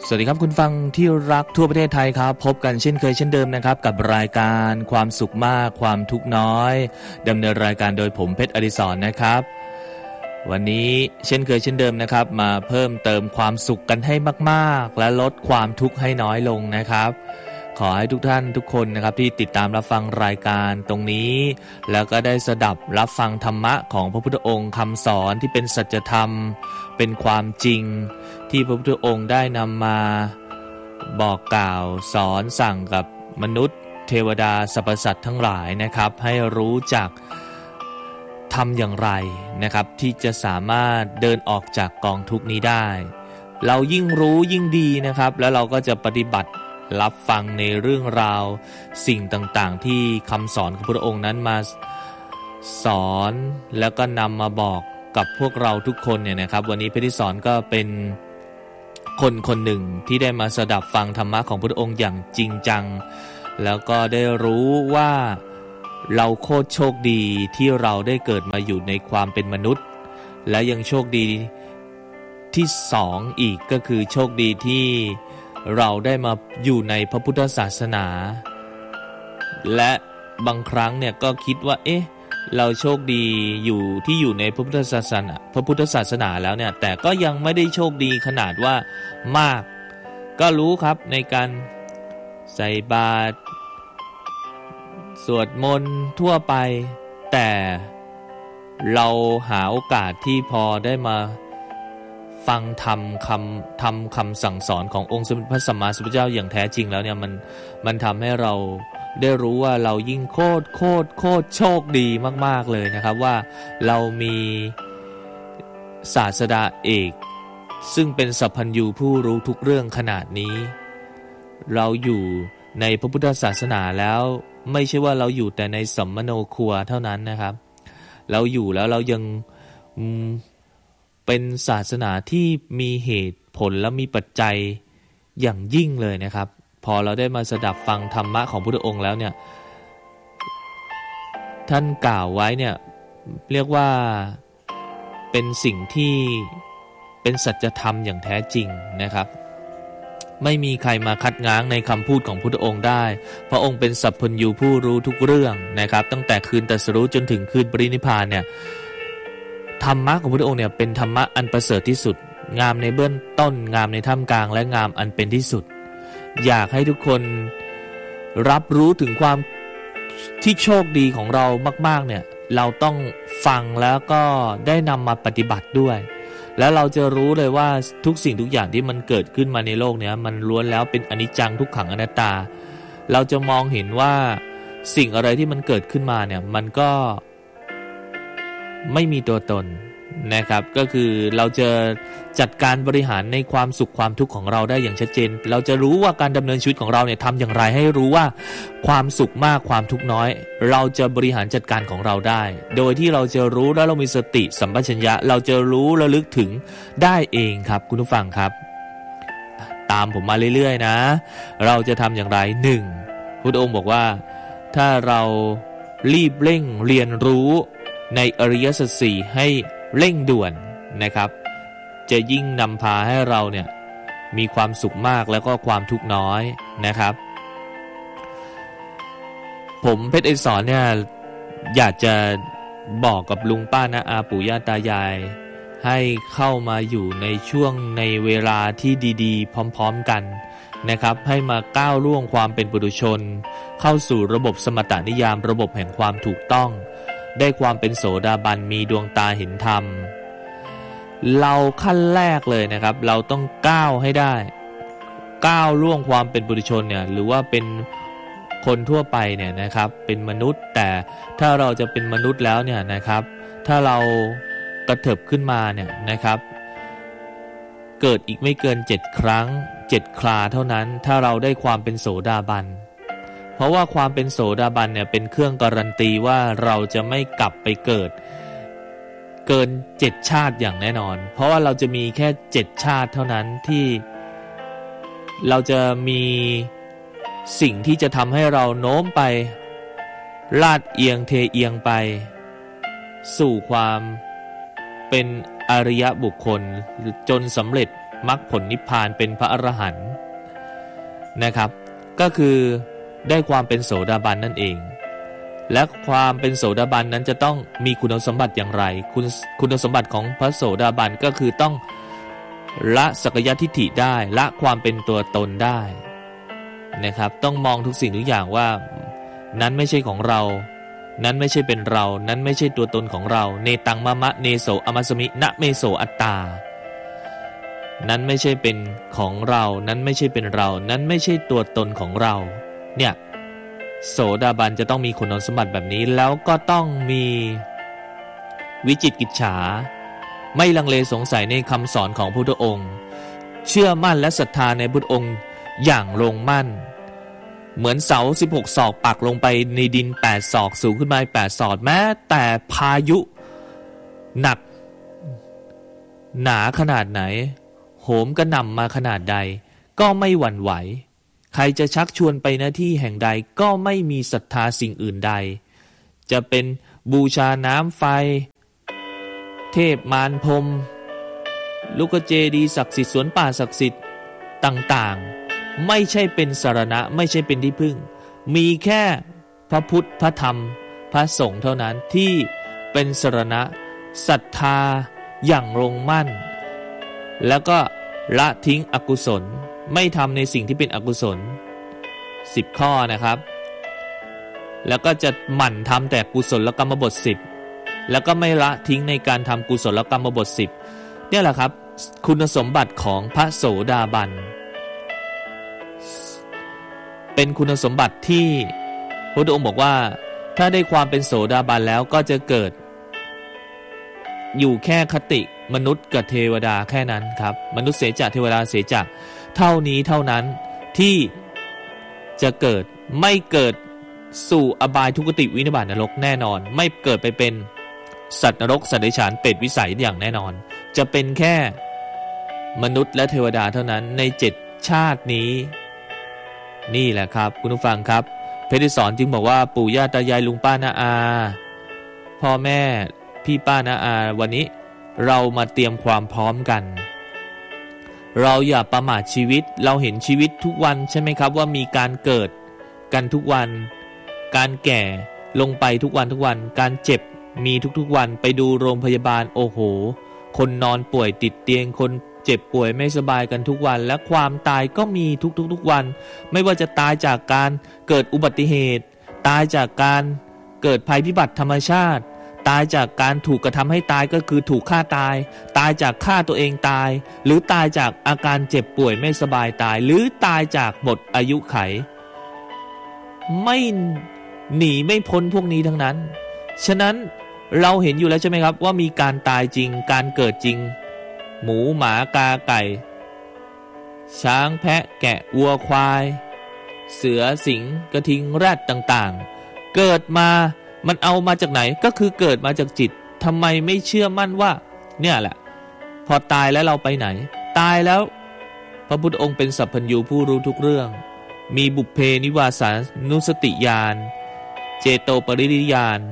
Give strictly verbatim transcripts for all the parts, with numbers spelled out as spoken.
สวัสดีครับคุณฟังที่รักทั่วประเทศไทยครับพบกันเช่นเคยเช่นเดิมนะครับกับรายการความสุขมากความทุกข์น้อยดำเนินรายการโดยผมเพชรอดิศรนะครับวันนี้เช่นเคยเช่นเดิมนะครับมาเพิ่มเติมความสุขกันให้มากๆและลดความทุกข์ให้น้อยลงนะครับขอให้ทุกท่านทุกคนนะครับที่ติดตามรับฟังรายการตรงนี้แล้วก็ได้สดับรับฟังธรรมะของพระพุทธองค์คำสอนที่เป็นสัจธรรมเป็นความจริงที่พระพุทธองค์ได้นำมาบอกกล่าวสอนสั่งกับมนุษย์เทวดาสรรพสัตว์ทั้งหลายนะครับให้รู้จักทำอย่างไรนะครับที่จะสามารถเดินออกจากกองทุกข์นี้ได้เรายิ่งรู้ยิ่งดีนะครับแล้วเราก็จะปฏิบัติรับฟังในเรื่องราวสิ่งต่างๆที่คำสอนของพระองค์นั้นมาสอนแล้วก็นำมาบอกกับพวกเราทุกคนเนี่ยนะครับวันนี้เพชรสอนก็เป็นคนคนหนึ่งที่ได้มาสดับฟังธรรมะของพระองค์อย่างจริงจังแล้วก็ได้รู้ว่าเราโคตรโชคดีที่เราได้เกิดมาอยู่ในความเป็นมนุษย์และยังโชคดีที่สองอีกก็คือโชคดีที่เราได้มาอยู่ในพระพุทธศาสนาและบางครั้งเนี่ยก็คิดว่าเอ๊ะเราโชคดีอยู่ที่อยู่ในพระพุทธศาสนาพระพุทธศาสนาแล้วเนี่ยแต่ก็ยังไม่ได้โชคดีขนาดว่ามากก็รู้ครับในการใส่บาตรสวดมนต์ทั่วไปแต่เราหาโอกาสที่พอได้มาฟังธรรมคำธรรมคำสั่งสอนขององค์สมเด็จพระสัมมาสัมพุทธเจ้าอย่างแท้จริงแล้วเนี่ยมันมันทำให้เราได้รู้ว่าเรายิ่งโคตรโคตรโคตรโชคดีมากๆเลยนะครับว่าเรามีศาสดาเอกซึ่งเป็นสัพพัญญูผู้รู้ทุกเรื่องขนาดนี้เราอยู่ในพระพุทธศาสนาแล้วไม่ใช่ว่าเราอยู่แต่ในสัมมโนครัวเท่านั้นนะครับเราอยู่แล้วเรายังเป็นศาสนาที่มีเหตุผลและมีปัจจัยอย่างยิ่งเลยนะครับพอเราได้มาสดับฟังธรรมะของพระพุทธองค์แล้วเนี่ยท่านกล่าวไว้เนี่ยเรียกว่าเป็นสิ่งที่เป็นสัจธรรมอย่างแท้จริงนะครับไม่มีใครมาคัดง้างในคำพูดของพระพุทธองค์ได้พระองค์เป็นสัพพัญญูผู้รู้ทุกเรื่องนะครับตั้งแต่คืนตรัสรู้จนถึงคืนปรินิพพานเนี่ยธรรมะของพระพุทธองค์เนี่ยเป็นธรรมะอันประเสริฐที่สุดงามในเบื้องต้นงามในท่ามกลางและงามอันเป็นที่สุดอยากให้ทุกคนรับรู้ถึงความที่โชคดีของเรามากๆเนี่ยเราต้องฟังแล้วก็ได้นำมาปฏิบัติด้วยแล้วเราจะรู้เลยว่าทุกสิ่งทุกอย่างที่มันเกิดขึ้นมาในโลกนี้มันล้วนแล้วเป็นอนิจจังทุกขังอนัตตาเราจะมองเห็นว่าสิ่งอะไรที่มันเกิดขึ้นมาเนี่ยมันก็ไม่มีตัวตนนะครับก็คือเราจะจัดการบริหารในความสุขความทุกข์ของเราได้อย่างชัดเจนเราจะรู้ว่าการดำเนินชีวิตของเราเนี่ยทำอย่างไรให้รู้ว่าความสุขมากความทุกข์น้อยเราจะบริหารจัดการของเราได้โดยที่เราจะรู้แล้วเรามีสติสัมปชัญญะเราจะรู้ระลึกถึงได้เองครับคุณผู้ฟังครับตามผมมาเรื่อยๆนะเราจะทำอย่างไรหนึ่งพุทธองค์บอกว่าถ้าเรารีบเร่งเรียนรู้ในอริยสัจสี่ให้เร่งด่วนนะครับจะยิ่งนำพาให้เราเนี่ยมีความสุขมากแล้วก็ความทุกข์น้อยนะครับผมเพชรไอสอนเนี่ยอยากจะบอกกับลุงป้านะอาปู่ย่าตายายให้เข้ามาอยู่ในช่วงในเวลาที่ดีๆพร้อมๆกันนะครับให้มาก้าวล่วงความเป็นปุถุชนเข้าสู่ระบบสมถนิยามระบบแห่งความถูกต้องได้ความเป็นโสดาบันมีดวงตาเห็นธรรมเราขั้นแรกเลยนะครับเราต้องก้าวให้ได้ก้าวล่วงความเป็นปุถุชนเนี่ยหรือว่าเป็นคนทั่วไปเนี่ยนะครับเป็นมนุษย์แต่ถ้าเราจะเป็นมนุษย์แล้วเนี่ยนะครับถ้าเรากระเถิบขึ้นมาเนี่ยนะครับเกิดอีกไม่เกินเจ็ดครั้งเจ็ดคราเท่านั้นถ้าเราได้ความเป็นโสดาบันเพราะว่าความเป็นโสดาบันเนี่ยเป็นเครื่องการันตีว่าเราจะไม่กลับไปเกิดเกินเจ็ดชาติอย่างแน่นอนเพราะว่าเราจะมีแค่เจ็ดชาติเท่านั้นที่เราจะมีสิ่งที่จะทำให้เราโน้มไปลาดเอียงเทเอียงไปสู่ความเป็นอริยบุคคลจนสำเร็จมรรคผลนิพพานเป็นพระอรหันต์นะครับก็คือได้ความเป็นโสดาบันนั่นเองและความเป็นโสดาบันนั้นจะต้องมีคุณสมบัติอย่างไรคุณคุณสมบัติของพระโสดาบันก็คือต้องละสักยทิฏฐิได้ละความเป็นตัวตนได้นะครับต้องมองทุกสิ่งทุกอย่างว่านั้นไม่ใช่ของเรานั้นไม่ใช่เป็นเรานั้นไม่ใช่ตัวตนของเราเนตังมะมะเนโสอมัสมินะเมโสอัตตานั้นไม่ใช่เป็นของเรานั้นไม่ใช่เป็นเรานั้นไม่ใช่ตัวตนของเราเนี่ยโสดาบันจะต้องมีคุณสมบัติแบบนี้แล้วก็ต้องมีวิจิตรกิจฉาไม่ลังเลสงสัยในคำสอนของพระพุทธองค์เชื่อมั่นและศรัทธาในพุทธองค์อย่างลงมั่นเหมือนเสาสิบหกศอกปักลงไปในดินแปดศอกสูงขึ้นมาแปดศอกแม้แต่พายุหนักหนาขนาดไหนโหมกระหน่ำมาขนาดใดก็ไม่หวั่นไหวใครจะชักชวนไปณที่แห่งใดก็ไม่มีศรัทธาสิ่งอื่นใดจะเป็นบูชาน้ำไฟเทพมารพรหมลูกเจดีย์ศักดิ์สิทธิ์สวนป่าศักดิ์สิทธิ์ต่างๆไม่ใช่เป็นสรณะไม่ใช่เป็นที่พึ่งมีแค่พระพุทธพระธรรมพระสงฆ์เท่านั้นที่เป็นสรณะศรัทธาอย่างลงมั่นแล้วก็ละทิ้งอกุศลไม่ทำในสิ่งที่เป็นอกุศลสิบข้อนะครับแล้วก็จะหมั่นทำแต่กุศลกรรมบทสิบแล้วก็ไม่ละทิ้งในการทำกุศลกรรมบทสิบเนี่ยแหละครับคุณสมบัติของพระโสดาบันเป็นคุณสมบัติที่พระพุทธองค์บอกว่าถ้าได้ความเป็นโสดาบันแล้วก็จะเกิดอยู่แค่คติมนุษย์กับเทวดาแค่นั้นครับมนุษย์เสจะเทวดาเสจะเท่านี้เท่านั้นที่จะเกิดไม่เกิดสู่อบายทุกติวินิบาตนรกแน่นอนไม่เกิดไปเป็นสัตว์นรกสัตว์เดรัจฉานเปรตวิสัยอย่างแน่นอนจะเป็นแค่มนุษย์และเทวดาเท่านั้นในเจ็ดชาตินี้นี่แหละครับคุณผู้ฟังครับเพชรสอนจึงบอกว่าปู่ย่าตายายลุงป้าน้าอาพ่อแม่พี่ป้าน้าอาวันนี้เรามาเตรียมความพร้อมกันเราอย่าประมาทชีวิตเราเห็นชีวิตทุกวันใช่ไหมครับว่ามีการเกิดกันทุกวันการแก่ลงไปทุกวันทุกวันการเจ็บมีทุกๆวันไปดูโรงพยาบาลโอ้โหคนนอนป่วยติดเตียงคนเจ็บป่วยไม่สบายกันทุกวันและความตายก็มีทุกๆทุกวันไม่ว่าจะตายจากการเกิดอุบัติเหตุตายจากการเกิดภัยพิบัติธรรมชาติตายจากการถูกกระทำให้ตายก็คือถูกฆ่าตายตายจากฆ่าตัวเองตายหรือตายจากอาการเจ็บป่วยไม่สบายตายหรือตายจากหมดอายุไขไม่หนีไม่พ้นพวกนี้ทั้งนั้นฉะนั้นเราเห็นอยู่แล้วใช่ไหมครับว่ามีการตายจริงการเกิดจริงหมูหมากาไก่ช้างแพะแกะวัวควายเสือสิงกระทิงแรดต่างๆเกิดมามันเอามาจากไหนก็คือเกิดมาจากจิตทำไมไม่เชื่อมั่นว่าเนี่ยแหละพอตายแล้วเราไปไหนตายแล้วพระพุทธองค์เป็นสัพพัญญูผู้รู้ทุกเรื่องมีบุพเพนิวาสานุสติญาณเจโตปรินิญาณ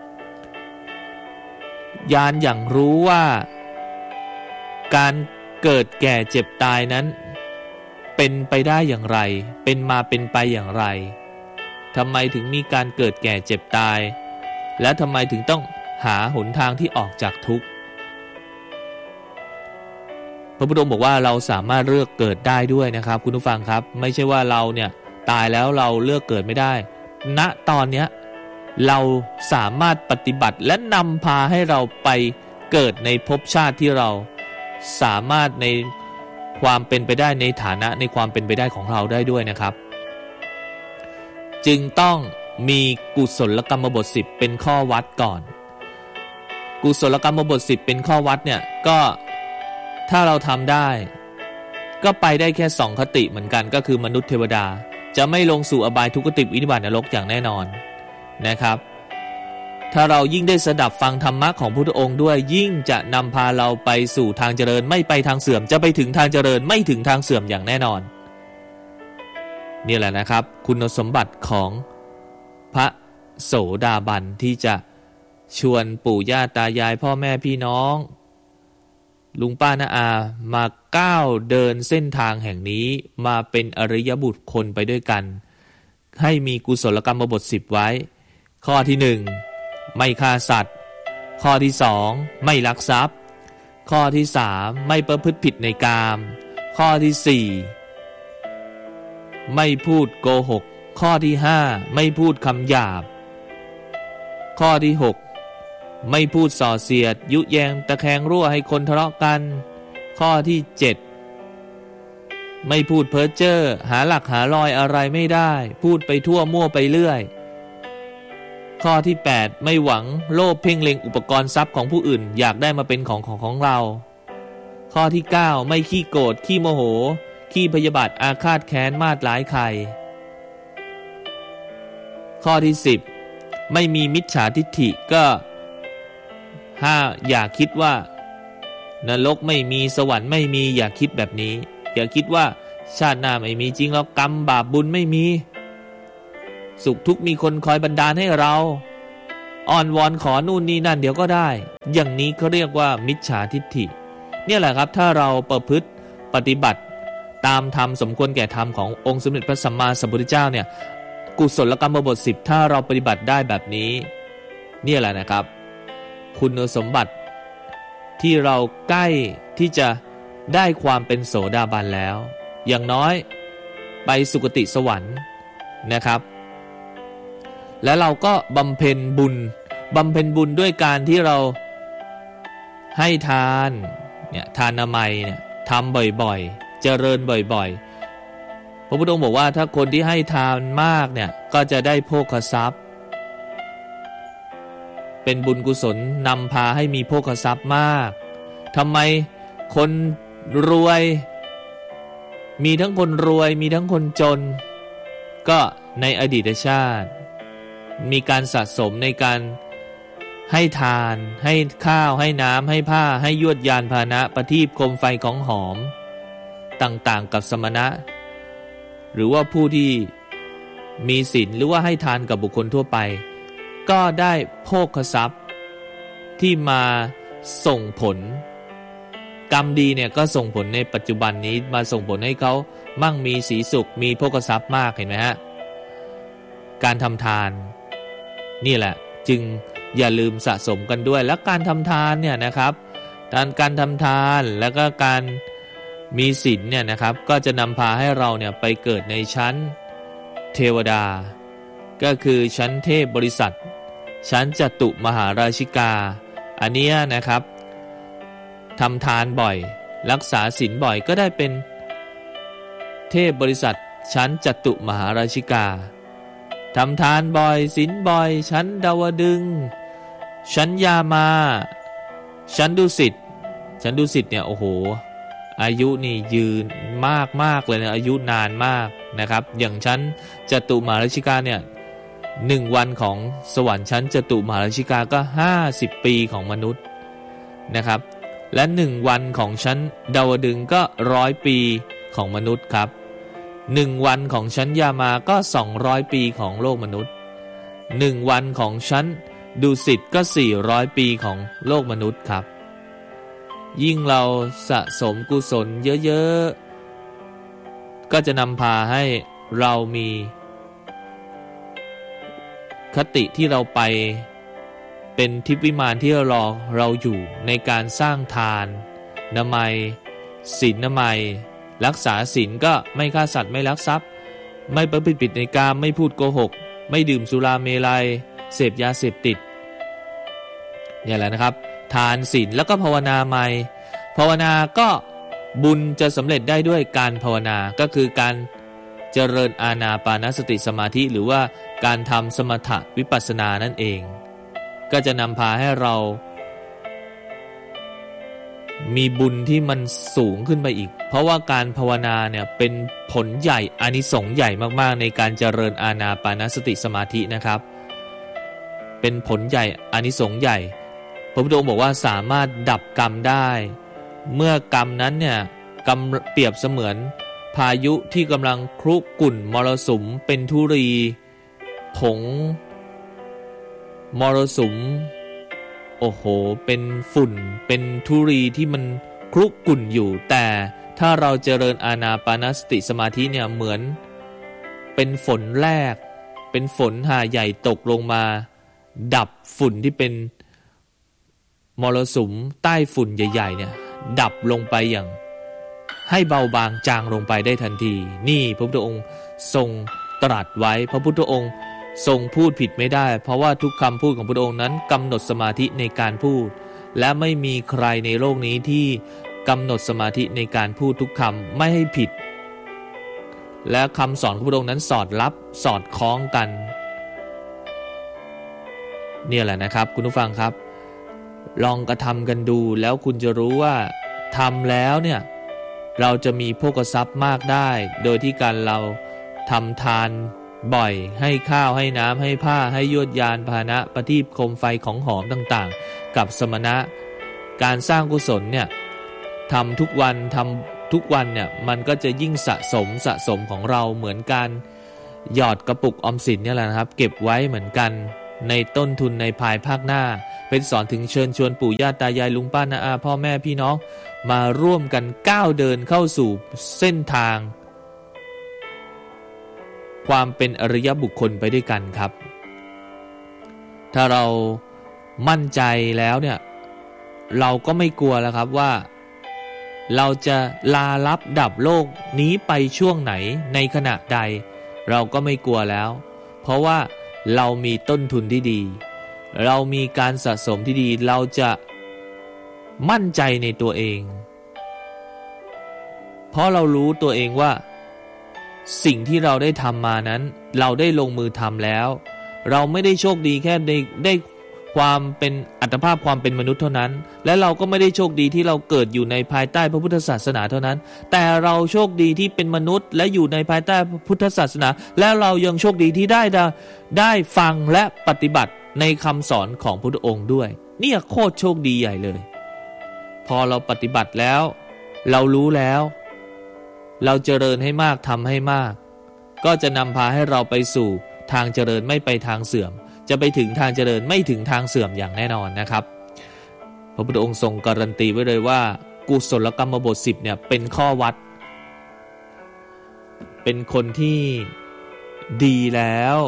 ญาณอย่างรู้ว่าการเกิดแก่เจ็บตายนั้นเป็นไปได้อย่างไรเป็นมาเป็นไปอย่างไรทำไมถึงมีการเกิดแก่เจ็บตายและทำไมถึงต้องหาหนทางที่ออกจากทุกข์พระพุทธองค์บอกว่าเราสามารถเลือกเกิดได้ด้วยนะครับคุณผู้ฟังครับไม่ใช่ว่าเราเนี่ยตายแล้วเราเลือกเกิดไม่ได้ณตอนนี้เราสามารถปฏิบัติและนำพาให้เราไปเกิดในภพชาติที่เราสามารถในความเป็นไปได้ในฐานะในความเป็นไปได้ของเราได้ด้วยนะครับจึงต้องมีกุศลกรรมบทสิบเป็นข้อวัดก่อนกุศลกรรมบทสิบเป็นข้อวัดเนี่ยก็ถ้าเราทำได้ก็ไปได้แค่สองคติเหมือนกันก็คือมนุษย์เทวดาจะไม่ลงสู่อบายทุกขติวินิบาตนรกอย่างแน่นอนนะครับถ้าเรายิ่งได้สดับฟังธรรมะของพระพุทธองค์ด้วยยิ่งจะนำพาเราไปสู่ทางเจริญไม่ไปทางเสื่อมจะไปถึงทางเจริญไม่ถึงทางเสื่อมอย่างแน่นอนนี่แหละนะครับคุณสมบัติของพระโสดาบันที่จะชวนปู่ย่าตายายพ่อแม่พี่น้องลุงป้าน้าอามาก้าวเดินเส้นทางแห่งนี้มาเป็นอริยบุคคลไปด้วยกันให้มีกุศลกรรมบทสิบไว้ข้อที่หนึ่งไม่ฆ่าสัตว์ข้อที่สองไม่ลักทรัพย์ข้อที่สามไม่ประพฤติผิดในกามข้อที่สี่ไม่พูดโกหกข้อที่ห้าไม่พูดคำหยาบข้อที่หกไม่พูดส่อเสียดยุแยงตะแคงรั่วให้คนทะเลาะกันข้อที่เจ็ดไม่พูดเพ้อเจ้อหาหลักหาลอยอะไรไม่ได้พูดไปทั่วมั่วไปเรื่อยข้อที่แปดไม่หวังโลภเพ่งเล็งอุปกรณ์ทรัพย์ของผู้อื่นอยากได้มาเป็นของของของเราข้อที่เก้าไม่ขี้โกรธขี้โมโหขี้พยาบาทอาฆาตแค้นมาดร้ายใครข้อที่สิบไม่มีมิจฉาทิฏฐิก็ห้าอย่าคิดว่านรกไม่มีสวรรค์ไม่มีอย่าคิดแบบนี้อย่าคิดว่าชาติหน้าไม่มีจริงแล้วกรรมบาปบุญไม่มีสุขทุกข์มีคนคอยบันดาลให้เราอ้อนวอนขอนู่นนี่นั่นเดี๋ยวก็ได้อย่างนี้เขาเรียกว่ามิจฉาทิฏฐิเนี่ยแหละครับถ้าเราประพฤติปฏิบัติตามธรรมสมควรแก่ธรรมขององค์สมเด็จพระสัมมาสัมพุทธเจ้าเนี่ยกุศลกรรมบทสิบถ้าเราปฏิบัติได้แบบนี้เนี่ยแหละนะครับคุณสมบัติที่เราใกล้ที่จะได้ความเป็นโสดาบันแล้วอย่างน้อยไปสุคติสวรรค์นะครับและเราก็บำเพ็ญบุญบำเพ็ญบุญด้วยการที่เราให้ทานเนี่ยทานนามัยเนี่ยทำบ่อยๆเจริญบ่อยๆพระพุทธองค์บอกว่าถ้าคนที่ให้ทานมากเนี่ยก็จะได้โภคทรัพย์เป็นบุญกุศลนำพาให้มีโภคทรัพย์มากทำไมคนรวยมีทั้งคนรวยมีทั้งคนจนก็ในอดีตชาติมีการสะสมในการให้ทานให้ข้าวให้น้ำให้ผ้าให้ยวดยานพาหนะประทีปโคมไฟของหอมต่างๆกับสมณะหรือว่าผู้ที่มีศีลหรือว่าให้ทานกับบุคคลทั่วไปก็ได้โภคทรัพย์ที่มาส่งผลกรรมดีเนี่ยก็ส่งผลในปัจจุบันนี้มาส่งผลให้เขามั่งมีสีสุขมีโภคทรัพย์มากเห็นไหมฮะการทำทานนี่แหละจึงอย่าลืมสะสมกันด้วยและการทำทานเนี่ยนะครับการการทำทานแล้วก็การมีศีลเนี่ยนะครับก็จะนำพาให้เราเนี่ยไปเกิดในชั้นเทวดาก็คือชั้นเทพบริษัทชั้นจตุมหาราชิกาอันนี้นะครับทำทานบ่อยรักษาศีลบ่อยก็ได้เป็นเทพบริษัทชั้นจตุมหาราชิกาทำทานบ่อยศีลบ่อยชั้นดาวดึงส์ชั้นยามาชั้นดุสิตชั้นดุสิตเนี่ยโอ้โหอายุนี่ยืนมากมากเลยนะอายุนานมากนะครับอย่างชั้นจตุมหาราชิกาเนี่ยหนึ่งวันของสวรรค์ชั้นจตุมหาราชิกาก็ห้าสิบปีของมนุษย์นะครับและหนึ่งวันของชั้นดาวดึงส์ก็ร้อยปีของมนุษย์ครับหนึ่งวันของชั้นยามาก็สองร้อยปีของโลกมนุษย์หนึ่งวันของชั้นดุสิตก็สี่ร้อยปีของโลกมนุษย์ครับยิ่งเราสะสมกุศลเยอะๆก็จะนำพาให้เรามีคติที่เราไปเป็นทิพย์วิมานที่รอเราอยู่ในการสร้างทานนามัยศีลนามัยรักษาศีลก็ไม่ฆ่าสัตว์ไม่ลักทรัพย์ไม่ประพฤติผิดในกามไม่พูดโกหกไม่ดื่มสุราเมลัยเสพยาเสพติดเนี่ยแหละนะครับทานศีลแล้วก็ภาวนาใหม่ภาวนาก็บุญจะสำเร็จได้ด้วยการภาวนาก็คือการเจริญอานาปานสติสมาธิหรือว่าการทำสมถะวิปัสสนานั่นเองก็จะนำพาให้เรามีบุญที่มันสูงขึ้นไปอีกเพราะว่าการภาวนาเนี่ยเป็นผลใหญ่อานิสงส์ใหญ่มากๆในการเจริญอานาปานสติสมาธินะครับเป็นผลใหญ่อานิสงส์ใหญ่พระพุทธองค์บอกว่าสามารถดับกรรมได้เมื่อกรรมนั้นเนี่ยกรรมเปรียบเสมือนพายุที่กำลังครุกรุ่นมรสุมเป็นธุรีผงมรสุมโอ้โหเป็นฝุ่นเป็นธุรีที่มันคลุกกุ่นอยู่แต่ถ้าเราเจริญอานาปานสติสมาธิเนี่ยเหมือนเป็นฝนแรกเป็นฝนหาใหญ่ตกลงมาดับฝุ่นที่เป็นมรสุมใต้ฝุ่นใหญ่ๆเนี่ยดับลงไปอย่างให้เบาบางจางลงไปได้ทันทีนี่พระพุทธองค์ทรงตรัสไว้พระพุทธองค์ทรงพูดผิดไม่ได้เพราะว่าทุกคำพูดของพระพุทธองค์นั้นกำหนดสมาธิในการพูดและไม่มีใครในโลกนี้ที่กำหนดสมาธิในการพูดทุกคำไม่ให้ผิดและคำสอนของพระพุทธองค์นั้นสอดรับสอดคล้องกันเนี่ยแหละนะครับคุณผู้ฟังครับลองกระทำกันดูแล้วคุณจะรู้ว่าทำแล้วเนี่ยเราจะมีโภคทรัพย์มากได้โดยที่การเราทำทานบ่อยให้ข้าวให้น้ำให้ผ้าให้ยวดยานพาหนะประทีปโคมไฟของหอมต่างๆกับสมณะการสร้างกุศลเนี่ยทำทุกวันทำทุกวันเนี่ยมันก็จะยิ่งสะสมสะสมของเราเหมือนการหยอดกระปุกออมสินเนี่ยแหละนะครับเก็บไว้เหมือนกันในต้นทุนในภายภาคหน้าเป็นสอนถึงเชิญชวนปู่ย่าตายายลุงป้าน้าอาพ่อแม่พี่น้องมาร่วมกันก้าวเดินเข้าสู่เส้นทางความเป็นอริยบุคคลไปด้วยกันครับถ้าเรามั่นใจแล้วเนี่ยเราก็ไม่กลัวแล้วครับว่าเราจะลาลับดับโลกนี้ไปช่วงไหนในขณะใดเราก็ไม่กลัวแล้วเพราะว่าเรามีต้นทุนที่ดีเรามีการสะสมที่ดีเราจะมั่นใจในตัวเองเพราะเรารู้ตัวเองว่าสิ่งที่เราได้ทำมานั้นเราได้ลงมือทำแล้วเราไม่ได้โชคดีแค่ได้ได้ความเป็นอัตภาพความเป็นมนุษย์เท่านั้นและเราก็ไม่ได้โชคดีที่เราเกิดอยู่ในภายใต้พระพุทธศาสนาเท่านั้นแต่เราโชคดีที่เป็นมนุษย์และอยู่ในภายใต้พุทธศาสนาและเรายังโชคดีที่ได้ได้ฟังและปฏิบัติในคำสอนของพระพุทธองค์ด้วยเนี่ยโคตรโชคดีใหญ่เลยพอเราปฏิบัติแล้วเรารู้แล้วเราเจริญให้มากทำให้มากก็จะนำพาให้เราไปสู่ทางเจริญไม่ไปทางเสื่อมจะไปถึงทางเจริญไม่ถึงทางเสื่อมอย่างแน่นอนนะครับพระพุทธองค์ทรงการันตีไว้เลยว่ากุศลกรรมบทสิบเนี่ยเป็นข้อวัดเป็นคนที่ดีแล้ว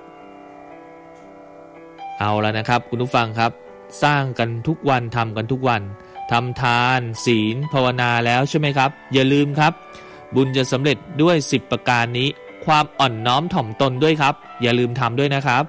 เอาแล้วนะครับคุณผู้ฟังครับสร้างกันทุกวันทำกันทุกวันทำทานศีลภาวนาแล้วใช่ไหมครับอย่าลืมครับบุญจะสำเร็จด้วยสิบประการนี้ความอ่อนน้อมถ่อมตนด้วยครับอย่าลืมทำด้วยนะครับ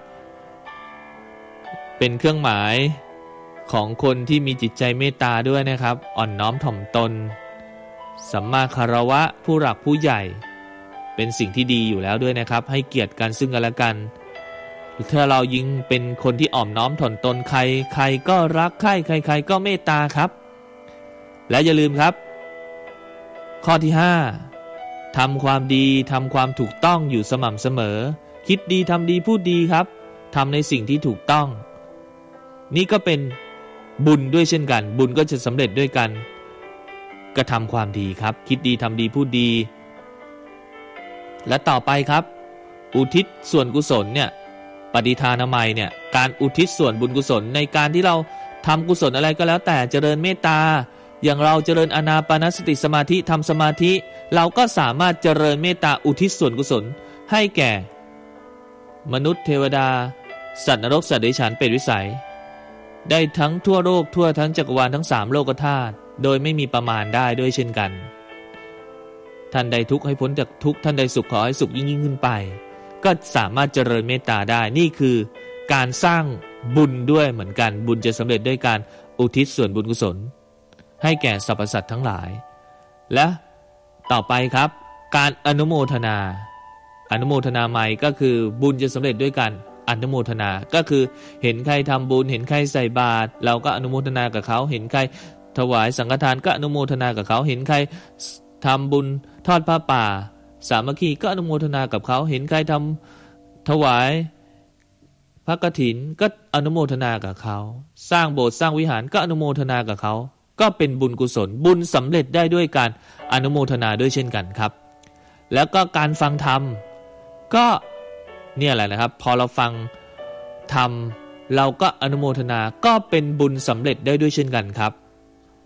เป็นเครื่องหมายของคนที่มีจิตใจเมตตาด้วยนะครับอ่อนน้อมถ่อมตนสัมมาคารวะผู้หลักผู้ใหญ่เป็นสิ่งที่ดีอยู่แล้วด้วยนะครับให้เกียรติกันซึ่งกันและกันถ้าเรายิ่งเป็นคนที่อ่อมน้อมถ่อมตนใครใครก็รักใครใครใครก็เมตตาครับและอย่าลืมครับข้อที่ห้าทำความดีทำความถูกต้องอยู่สม่ำเสมอคิดดีทำดีพูดดีครับทำในสิ่งที่ถูกต้องนี่ก็เป็นบุญด้วยเช่นกันบุญก็จะสำเร็จด้วยกันกระทำความดีครับคิดดีทำดีพูดดีและต่อไปครับอุทิศส่วนกุศลเนี่ยปฏิทานามัยเนี่ยการอุทิศส่วนบุญกุศลในการที่เราทำกุศลอะไรก็แล้วแต่เจริญเมตตาอย่างเราเจริญอานาปานสติสมาธิทำสมาธิเราก็สามารถเจริญเมตตาอุทิศส่วนกุศลให้แก่มนุษย์เทวดาสัตว์นรกสัตว์เดรัจฉานเปรตวิสัยได้ทั้งทั่วโลกทั่วทั้งจักรวาลทั้งสามโลกธาตุโดยไม่มีประมาณได้ด้วยเช่นกันท่านใดทุกข์ให้พ้นจากทุกข์ท่านใดสุขขอให้สุขยิ่งยิ่งขึ้นไปก็สามารถเจริญเมตตาได้นี่คือการสร้างบุญด้วยเหมือนกันบุญจะสำเร็จด้วยการอุทิศส่วนบุญกุศลให้แก่สรรพสัตว์ทั้งหลายและต่อไปครับการอนุโมทนาอนุโมทนาใหม่ก็คือบุญจะสำเร็จด้วยการอนุโมทนาก็คือเห็นใครทำบุญเห็นใครใส่บาตรเราก็อนุโมทนากับเขาเห็นใครถวายสังฆทานก็อนุโมทนากับเขาเห็นใครทำบุญทอดผ้าป่าสามัคคีก็อนุโมทนากับเขาเห็นใครทำถวายพระกฐินก็อนุโมทนากับเขาสร้างโบสถ์สร้างวิหารก็อนุโมทนากับเขาก็เป็นบุญกุศลบุญสำเร็จได้ด้วยการอนุโมทนาด้วยเช่นกันครับแล้วก็การฟังธรรมก็เนี่ยแหละนะครับพอเราฟังธรรมเราก็อนุโมทนาก็เป็นบุญสำเร็จได้ด้วยเช่นกันครับ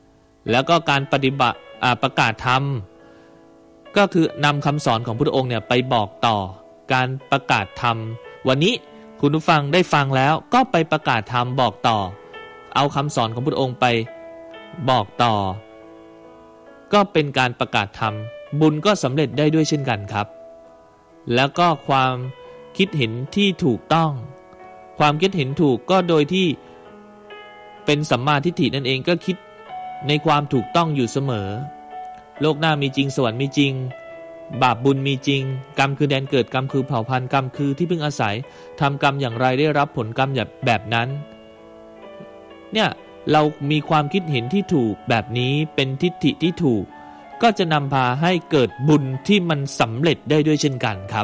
แล้วก็การปฏิบัติประกาศธรรมก็คือนำคำสอนของพระองค์เนี่ยไปบอกต่อการประกาศธรรมวันนี้คุณผู้ฟังได้ฟังแล้วก็ไปประกาศธรรมบอกต่อเอาคำสอนของพระองค์ไปบอกต่อก็เป็นการประกาศธรรมบุญก็สำเร็จได้ด้วยเช่นกันครับแล้วก็ความคิดเห็นที่ถูกต้องความคิดเห็นถูกก็โดยที่เป็นสัมมาทิฏฐินั่นเองก็คิดในความถูกต้องอยู่เสมอโลกหน้ามีจริงสวรรค์มีจริงบาปบุญมีจริงกรรมคือแดนเกิดกรรมคือเผ่าพันธุ์กรรมคือที่พึ่งอาศัยทำกรรมอย่างไรได้รับผลกรรมแบบนั้นเนี่ยเรามีความคิดเห็นที่ถูกแบบนี้เป็นทิฏฐิที่ถูกก็จะนำพาให้เกิดบุญที่มันสำเร็จได้ด้วยเช่นกันครับ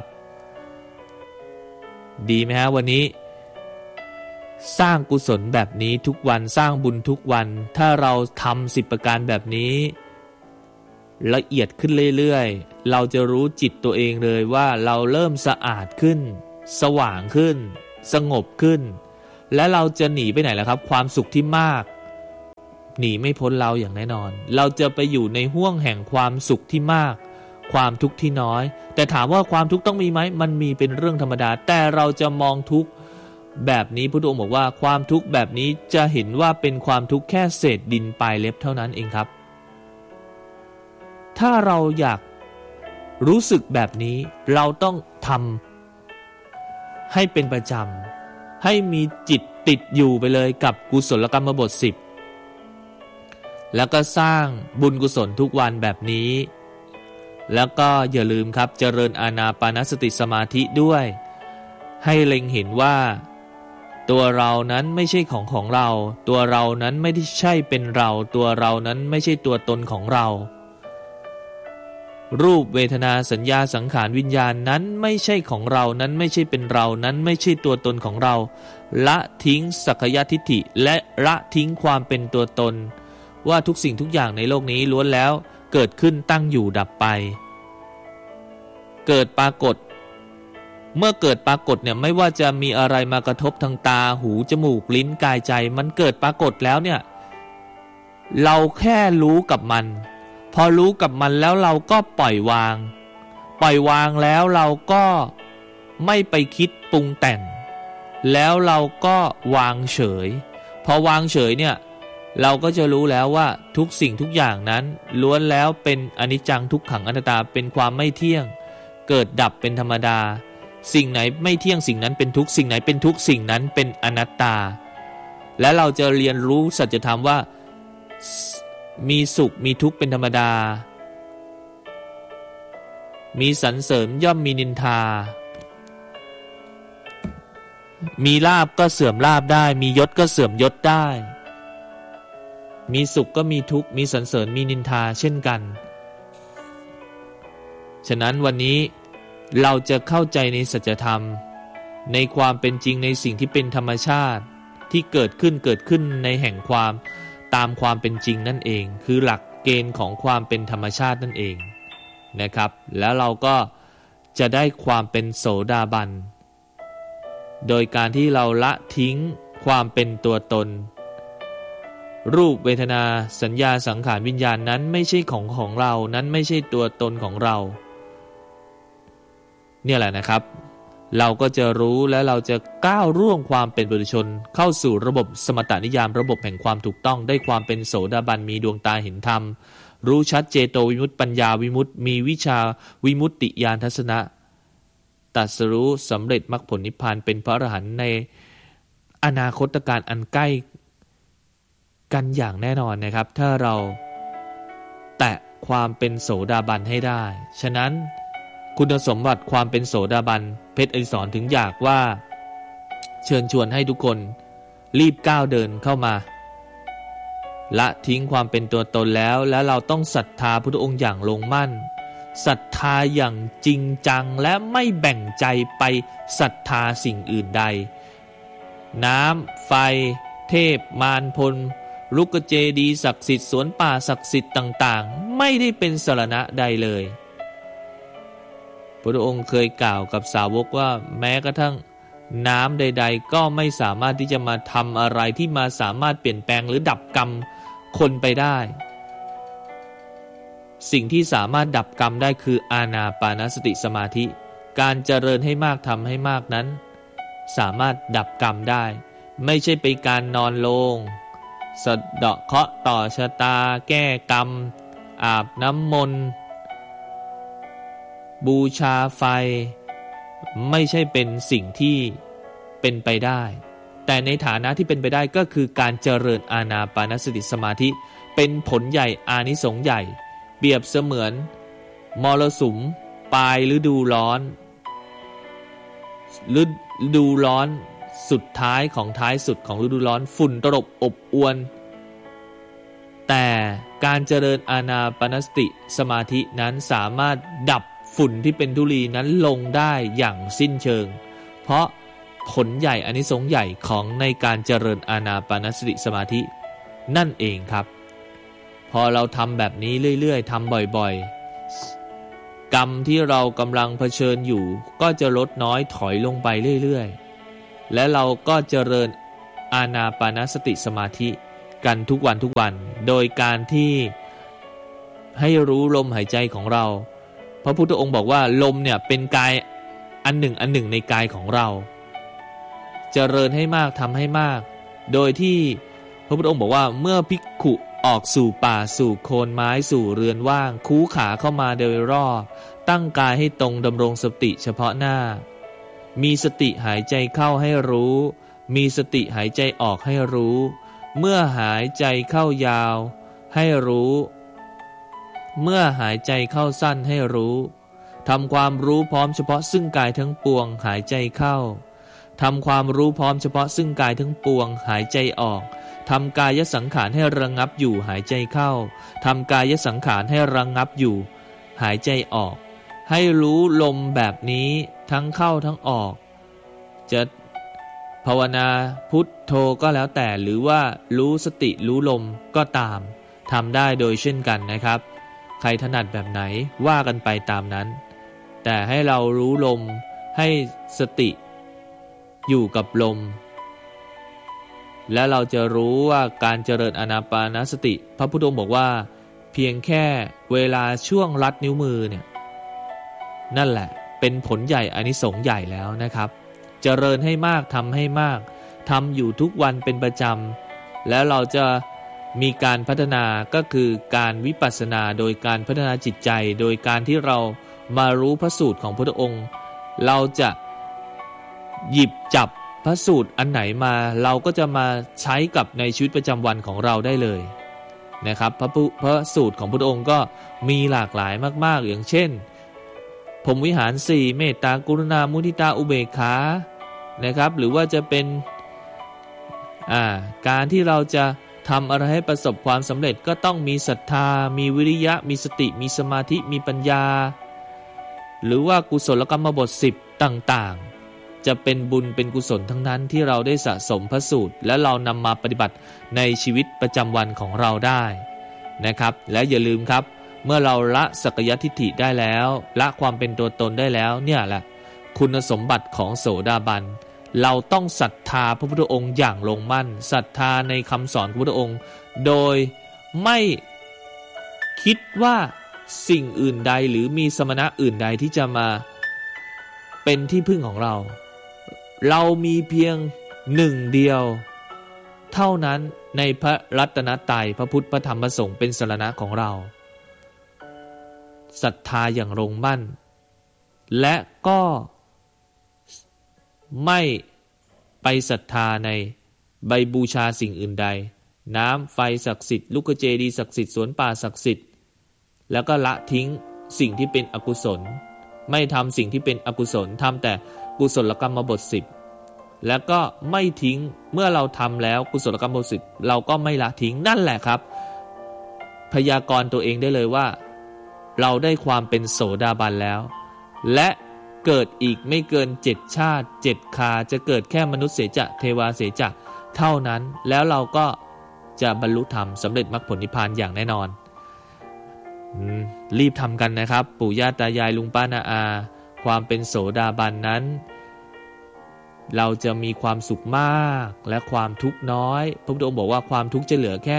ดีไหมฮะวันนี้สร้างกุศลแบบนี้ทุกวันสร้างบุญทุกวันถ้าเราทำสิบประการแบบนี้ละเอียดขึ้นเรื่อยๆเราจะรู้จิตตัวเองเลยว่าเราเริ่มสะอาดขึ้นสว่างขึ้นสงบขึ้นและเราจะหนีไปไหนล่ะครับความสุขที่มากหนีไม่พ้นเราอย่างแน่นอนเราจะไปอยู่ในห้วงแห่งความสุขที่มากความทุกข์ที่น้อยแต่ถามว่าความทุกข์ต้องมีไหมมันมีเป็นเรื่องธรรมดาแต่เราจะมองทุกข์แบบนี้พระพุทธองค์บอกว่าความทุกข์แบบนี้จะเห็นว่าเป็นความทุกข์แค่เศษดินปลายเล็บเท่านั้นเองครับถ้าเราอยากรู้สึกแบบนี้เราต้องทำให้เป็นประจำให้มีจิตติดอยู่ไปเลยกับกุศลกรรมบทสิบแล้วก็สร้างบุญกุศลทุกวันแบบนี้แล้วก็อย่าลืมครับเจริญอานาปานสติสมาธิด้วยให้เล็งเห็นว่าตัวเรานั้นไม่ใช่ของของเราตัวเรานั้นไม่ได้ใช่เป็นเราตัวเรานั้นไม่ใช่ตัวตนของเรารูปเวทนาสัญญาสังขารวิญญาณนั้นไม่ใช่ของเรานั้นไม่ใช่เป็นเรานั้นไม่ใช่ตัวตนของเราละทิ้งสักยทิฏฐิและละทิ้งความเป็นตัวตนว่าทุกสิ่งทุกอย่างในโลกนี้ล้วนแล้วเกิดขึ้นตั้งอยู่ดับไปเกิดปรากฏเมื่อเกิดปรากฏเนี่ยไม่ว่าจะมีอะไรมากระทบทางตาหูจมูกลิ้นกายใจมันเกิดปรากฏแล้วเนี่ยเราแค่รู้กับมันพอรู้กับมันแล้วเราก็ปล่อยวางปล่อยวางแล้วเราก็ไม่ไปคิดปรุงแต่งแล้วเราก็วางเฉยพอวางเฉยเนี่ยเราก็จะรู้แล้วว่าทุกสิ่งทุกอย่างนั้นล้วนแล้วเป็นอนิจจังทุกขังอนัตตาเป็นความไม่เที่ยงเกิดดับเป็นธรรมดาสิ่งไหนไม่เที่ยงสิ่งนั้นเป็นทุกสิ่งไหนเป็นทุกสิ่งนั้นเป็นอนัตตาและเราจะเรียนรู้สัจธรรมว่ามีสุขมีทุกข์เป็นธรรมดามีสรรเสริญย่อมมีนินทามีลาภก็เสื่อมลาภได้มียศก็เสื่อมยศได้มีสุขก็มีทุกข์มีสรรเสริญมีนินทาเช่นกันฉะนั้นวันนี้เราจะเข้าใจในสัจธรรมในความเป็นจริงในสิ่งที่เป็นธรรมชาติที่เกิดขึ้นเกิดขึ้นในแห่งความตามความเป็นจริงนั่นเองคือหลักเกณฑ์ของความเป็นธรรมชาตินั่นเองนะครับแล้วเราก็จะได้ความเป็นโสดาบันโดยการที่เราละทิ้งความเป็นตัวตนรูปเวทนาสัญญาสังขารวิญญาณนั้นไม่ใช่ของของเรานั้นไม่ใช่ตัวตนของเราเนี่ยแหละนะครับเราก็จะรู้และเราจะก้าวล่วงความเป็นปุถุชนเข้าสู่ระบบสมถนิยามระบบแห่งความถูกต้องได้ความเป็นโสดาบันมีดวงตาเห็นธรรมรู้ชัดเจโตวิมุตติปัญญาวิมุตติมีวิชาวิมุตติญาณทัศนะตรัสรู้สำเร็จมรรคผลนิพพานเป็นพระอรหันต์ในอนาคตการอันใกล้กันอย่างแน่นอนนะครับถ้าเราแตะความเป็นโสดาบันให้ได้ฉะนั้นคุณสมบัติความเป็นโสดาบันเพชรอดิศรถึงอยากว่าเชิญชวนให้ทุกคนรีบก้าวเดินเข้ามาละทิ้งความเป็นตัวตนแล้วและเราต้องศรัทธาพระองค์อย่างลงมั่นศรัทธาอย่างจริงจังและไม่แบ่งใจไปศรัทธาสิ่งอื่นใดน้ำไฟเทพมารพลลูกเจดีย์ศักดิ์สิทธิ์สวนป่าศักดิ์สิทธิ์ต่างๆไม่ได้เป็นสรณะใดเลยพระองค์เคยกล่าวกับสาวกว่าแม้กระทั่งน้ำใดๆก็ไม่สามารถที่จะมาทำอะไรที่มาสามารถเปลี่ยนแปลงหรือดับกรรมคนไปได้สิ่งที่สามารถดับกรรมได้คืออานาปานสติสมาธิการเจริญให้มากทำให้มากนั้นสามารถดับกรรมได้ไม่ใช่ไปการนอนโลงสะเดาะเคราะห์ต่อชะตาแก้กรรมอาบน้ำมนต์บูชาไฟไม่ใช่เป็นสิ่งที่เป็นไปได้แต่ในฐานะที่เป็นไปได้ก็คือการเจริญอานาปานสติสมาธิเป็นผลใหญ่อานิสงส์ใหญ่เปรียบเสมือนมรสุมปลายฤดูร้อนฤดูร้อนสุดท้ายของท้ายสุดของฤดูร้อนฝุ่นตลบอบอวนแต่การเจริญอานาปานสติสมาธินั้นสามารถดับฝุ่นที่เป็นธุลีนั้นลงได้อย่างสิ้นเชิงเพราะผลใหญ่อานิสงส์ใหญ่ของในการเจริญอานาปานสติสมาธินั่นเองครับพอเราทำแบบนี้เรื่อยๆทำบ่อยๆกรรมที่เรากำลังเผชิญอยู่ก็จะลดน้อยถอยลงไปเรื่อยๆและเราก็เจริญอานาปานสติสมาธิกันทุกวันทุกวันโดยการที่ให้รู้ลมหายใจของเราพระพุทธองค์บอกว่าลมเนี่ยเป็นกายอันหนึ่งอันหนึ่งในกายของเราเจริญให้มากทำให้มากโดยที่พระพุทธองค์บอกว่าเมื่อภิกขุออกสู่ป่าสู่โคนไม้สู่เรือนว่างคูขาเข้ามาโดยรอบตั้งกายให้ตรงดำรงสติเฉพาะหน้ามีสติหายใจเข้าให้รู้มีสติหายใจออกให้รู้เมื่อหายใจเข้ายาวให้รู้เมื่อหายใจเข้าสั้นให้รู้ทำความรู้พร้อมเฉพาะซึ่งกายทั้งปวงหายใจเข้าทำความรู้พร้อมเฉพาะซึ่งกายทั้งปวงหายใจออกทำกายสังขารให้ระงับอยู่หายใจเข้าทำกายสังขารให้ระงับอยู่หายใจออกให้รู้ลมแบบนี้ทั้งเข้าทั้งออกจะภาวนาพุทโธก็แล้วแต่หรือว่ารู้สติรู้ลมก็ตามทำได้โดยเช่นกันนะครับใครถนัดแบบไหนว่ากันไปตามนั้นแต่ให้เรารู้ลมให้สติอยู่กับลมและเราจะรู้ว่าการเจริญอานาปานสติพระพุทธองค์บอกว่าเพียงแค่เวลาช่วงลัดนิ้วมือเนี่ยนั่นแหละเป็นผลใหญ่อานิสงส์ใหญ่แล้วนะครับเจริญให้มากทำให้มากทำอยู่ทุกวันเป็นประจำแล้วเราจะมีการพัฒนาก็คือการวิปัสสนาโดยการพัฒนาจิตใจโดยการที่เรามารู้พระสูตรของพระพุทธองค์เราจะหยิบจับพระสูตรอันไหนมาเราก็จะมาใช้กับในชีวิตประจำวันของเราได้เลยนะครับพระพระสูตรของพระพุทธองค์ก็มีหลากหลายมากๆอย่างเช่นพรหมวิหารสี่เมตตากรุณามุทิตาอุเบกขานะครับหรือว่าจะเป็นอ่าการที่เราจะทำอะไรให้ประสบความสำเร็จก็ต้องมีศรัทธามีวิริยะมีสติมีสมาธิมีปัญญาหรือว่ากุศลกรรมบทสิบต่างๆจะเป็นบุญเป็นกุศลทั้งนั้นที่เราได้สะสมพระสูตรและเรานำมาปฏิบัติในชีวิตประจำวันของเราได้นะครับและอย่าลืมครับเมื่อเราละสักยทิฏฐิได้แล้วละความเป็นตัวตนได้แล้วเนี่ยแหละคุณสมบัติของโสดาบันเราต้องศรัทธาพระพุทธองค์อย่างลงมั่นศรัทธาในคำสอนของพระพุทธองค์โดยไม่คิดว่าสิ่งอื่นใดหรือมีสมณะอื่นใดที่จะมาเป็นที่พึ่งของเราเรามีเพียงหนึ่งเดียวเท่านั้นในพระรัตนตรัยพระพุทธพระธรรมพระสงฆ์เป็นสรณะของเราศรัทธาอย่างลงมั่นและก็ไม่ไปศรัทธาในใบบูชาสิ่งอื่นใดน้ำไฟศักดิ์สิทธิ์ลูกเจดีย์ศักดิ์สิทธิ์สวนป่าศักดิ์สิทธิ์แล้วก็ละทิ้งสิ่งที่เป็นอกุศลไม่ทำสิ่งที่เป็นอกุศลทำแต่กุศลกรรมบทสิบแล้วก็ไม่ทิ้งเมื่อเราทำแล้วกุศลกรรมบทสิบเราก็ไม่ละทิ้งนั่นแหละครับพยากรณ์ตัวเองได้เลยว่าเราได้ความเป็นโสดาบันแล้วและเกิดอีกไม่เกินเจ็ดชาติเจ็ดคาจะเกิดแค่มนุษย์เสจะเทวาเสจะเท่านั้นแล้วเราก็จะบรรลุธรรมสำเร็จมรรคผลนิพพานอย่างแน่นอนรีบทำกันนะครับปู่ย่าตายายลุงป้าน้าอาความเป็นโสดาบันนั้นเราจะมีความสุขมากและความทุกข์น้อยพระพุทธองค์บอกว่าความทุกข์จะเหลือแค่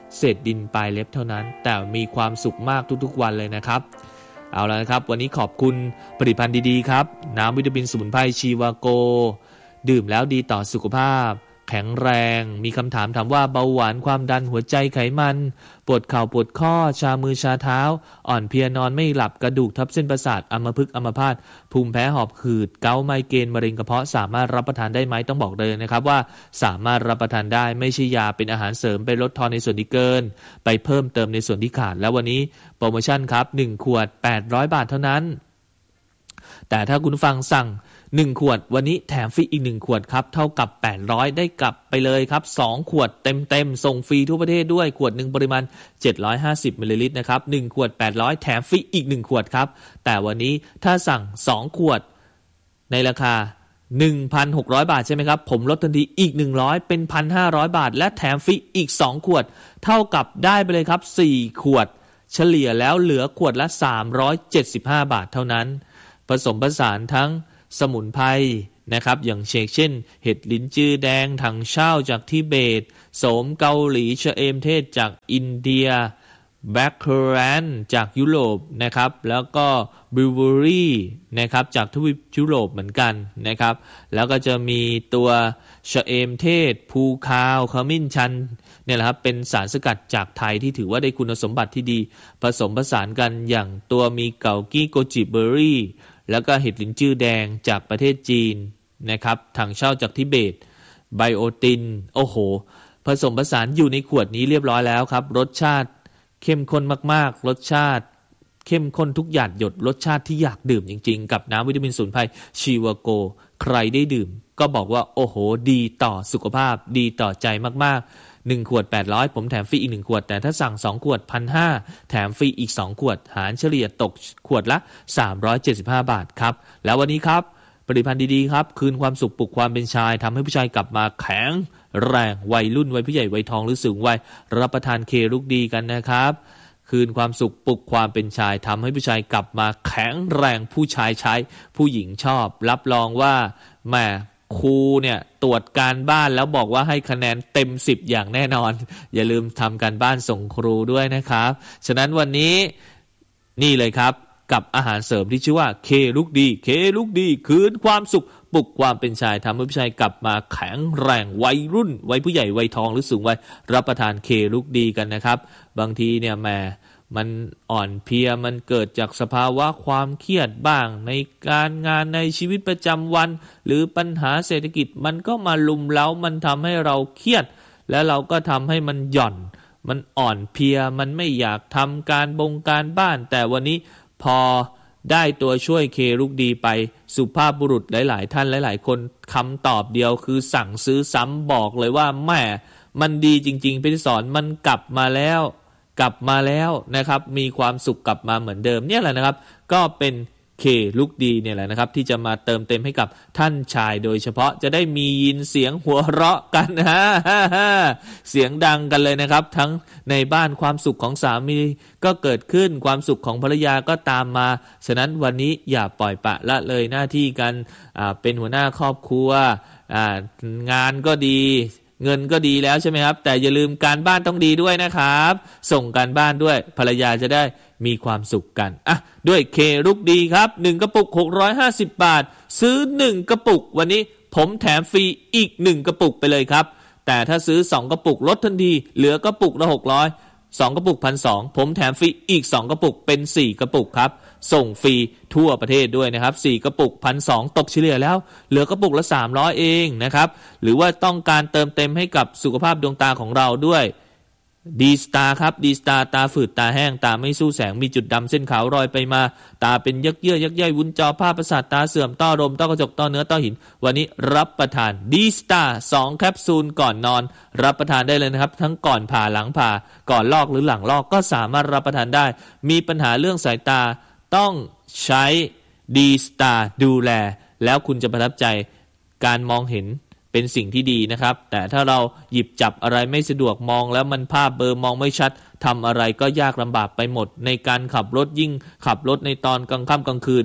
เศษดินปลายเล็บเท่านั้นแต่มีความสุขมากทุกๆวันเลยนะครับเอาละนะครับวันนี้ขอบคุณผลิตภัณฑ์ดีๆครับน้ำวิตามินสมุนไพรชีวาโกดื่มแล้วดีต่อสุขภาพแข็งแรงมีคำถามถามว่าเบาหวานความดันหัวใจไขมันปวดเข่าปวดข้อชามือชาเท้าอ่อนเพลียนอนไม่หลับกระดูกทับเส้นประสาทอัมพฤกษ์อัมพาตภูมิแพ้หอบหืดเกาต์ไมเกรนมะเร็งกระเพาะสามารถรับประทานได้ไหมต้องบอกเลยนะครับว่าสามารถรับประทานได้ไม่ใช่ยาเป็นอาหารเสริมไปลดทอนในส่วนที่เกินไปเพิ่มเติมในส่วนที่ขาดแล้ววันนี้โปรโมชั่นครับหนึ่งขวดแปดร้อยบาทเท่านั้นแต่ถ้าคุณฟังสั่งหนึ่งขวดวันนี้แถมฟรีอีกหนึ่งขวดครับเท่ากับแปดร้อยได้กลับไปเลยครับสองขวดเต็มๆส่งฟรีทั่วประเทศด้วยขวดหนึ่งปริมาณเจ็ดร้อยห้าสิบมิลลิลิตรนะครับหนึ่งขวดแปดร้อยแถมฟรีอีกหนึ่งขวดครับแต่วันนี้ถ้าสั่งสองขวดในราคา หนึ่งพันหกร้อย บาทใช่ไหมครับผมลดทันทีอีกหนึ่งร้อยเป็น หนึ่งพันห้าร้อย บาทและแถมฟรีอีกสองขวดเท่ากับได้ไปเลยครับสี่ขวดเฉลี่ยแล้วเหลือขวดละสามร้อยเจ็ดสิบห้าบาทเท่านั้นผสมผสานทั้งสมุนไพรนะครับอย่างเช่นเห็ดลิ้นจือแดงถังเช่าจากทิเบตโสมเกาหลีชะเอมเทศจากอินเดียแบล็คเคอแรนจากยุโรปนะครับแล้วก็บลูเบอร์รี่นะครับจากทวีปยุโรปเหมือนกันนะครับแล้วก็จะมีตัวชะเอมเทศภูคาวขมิ้นชันเนี่ยแหละครับเป็นสารสกัดจากไทยที่ถือว่าได้คุณสมบัติที่ดีผสมผสานกันอย่างตัวมีเกากี้โกจิเบอร์รี่แล้วก็เห็ดลิ้นจือแดงจากประเทศจีนนะครับถังเช่าจากทิเบตไบโอตินโอ้โหผสมผสานอยู่ในขวดนี้เรียบร้อยแล้วครับรสชาติเข้มข้นมากๆรสชาติเข้มข้นทุกหยาดหยดรสชาติที่อยากดื่มจริงๆกับน้ำวิตามินสมุนไพรชีวาโกใครได้ดื่มก็บอกว่าโอ้โหดีต่อสุขภาพดีต่อใจมากๆหนึ่งขวดแปดร้อยผมแถมฟรีอีกหนึ่งขวดแต่ถ้าสั่งสองขวด หนึ่งพันห้าร้อย แถมฟรีอีกสองขวดหารเฉลี่ยตกขวดละสามร้อยเจ็ดสิบห้าบาทครับแล้ววันนี้ครับผลิตภัณฑ์ดีๆครับคืนความสุขปลุกความเป็นชายทำให้ผู้ชายกลับมาแข็งแรงวัยรุ่นวัยผู้ใหญ่วัยทองหรือสูงวัยรับประทานเคลุกดีกันนะครับคืนความสุขปลุกความเป็นชายทำให้ผู้ชายกลับมาแข็งแรงผู้ชายใช้ผู้หญิงชอบรับรองว่าแหมครูเนี่ยตรวจการบ้านแล้วบอกว่าให้คะแนนเต็มสิบอย่างแน่นอนอย่าลืมทำการบ้านส่งครูด้วยนะครับฉะนั้นวันนี้นี่เลยครับกับอาหารเสริมที่ชื่อว่าเคลุกดีเคลุกดีคืนความสุขปลุกความเป็นชายทำให้ผู้ชายกลับมาแข็งแรงวัยรุ่นวัยผู้ใหญ่วัยทองหรือสูงวัยรับประทานเคลุกดีกันนะครับบางทีเนี่ยแหมมันอ่อนเพลียมันเกิดจากสภาวะความเครียดบ้างในการงานในชีวิตประจำวันหรือปัญหาเศรษฐกิจมันก็มาลุมเล้ามันทำให้เราเครียดแล้วเราก็ทำให้มันหย่อนมันอ่อนเพลียมันไม่อยากทำการบงการบ้านแต่วันนี้พอได้ตัวช่วยเคลุกดีไปสุภาพบุรุษหลายๆท่านหลายๆคนคำตอบเดียวคือสั่งซื้อซ้ำบอกเลยว่าแม่มันดีจริงๆพี่สอนมันกลับมาแล้วกลับมาแล้วนะครับมีความสุขกลับมาเหมือนเดิมเนี่ยแหละนะครับก็เป็นเคลุกดีเนี่ยแหละนะครับที่จะมาเติมเต็มให้กับท่านชายโดยเฉพาะจะได้มียินเสียงหัวเราะกันฮะเสียงดังกันเลยนะครับทั้งในบ้านความสุขของสามีก็เกิดขึ้นความสุขของภรรยาก็ตามมาฉะนั้นวันนี้อย่าปล่อยปละละเลยหน้าที่กันอ่าเป็นหัวหน้าครอบครัวอ่างานก็ดีเงินก็ดีแล้วใช่ไหมครับแต่อย่าลืมการบ้านต้องดีด้วยนะครับส่งการบ้านด้วยภรรยาจะได้มีความสุขกันอ่ะด้วยเคลุกดีครับหนึ่งกระปุกหกร้อยห้าสิบบาทซื้อหนึ่งกระปุกวันนี้ผมแถมฟรีอีกหนึ่งกระปุกไปเลยครับแต่ถ้าซื้อสองกระปุกลดทันทีเหลือกระปุกละหกร้อยสองกระปุก หนึ่งพันสองร้อย ผมแถมฟรีอีกสองกระปุกเป็นสี่กระปุกครับส่งฟรีทั่วประเทศด้วยนะครับสี่กระปุก หนึ่งพันสองร้อย ตกเฉลี่ยแล้วเหลือกระปุกละสามร้อยเองนะครับหรือว่าต้องการเติมเต็มให้กับสุขภาพดวงตาของเราด้วยดีสตาร์ครับดีสตาร์ตาฝืดตาแห้งตาไม่สู้แสงมีจุดดำเส้นขาวรอยไปมาตาเป็นยักเยื่อยักใยวุ้นจอผ้าประสาทตาเสื่อมต้อลมต้อกระจกต้อเนื้อต้อหินวันนี้รับประทานดีสตาร์สองแคปซูลก่อนนอนรับประทานได้เลยนะครับทั้งก่อนผ่าหลังผ่าก่อนลอกหรือหลังลอกก็สามารถรับประทานได้มีปัญหาเรื่องสายตาต้องใช้ดีสตาร์ดูแลแล้วคุณจะประทับใจการมองเห็นเป็นสิ่งที่ดีนะครับแต่ถ้าเราหยิบจับอะไรไม่สะดวกมองแล้วมันภาพเบลอมองไม่ชัดทำอะไรก็ยากลำบากไปหมดในการขับรถยิ่งขับรถในตอนกลางค่ำกลางคืน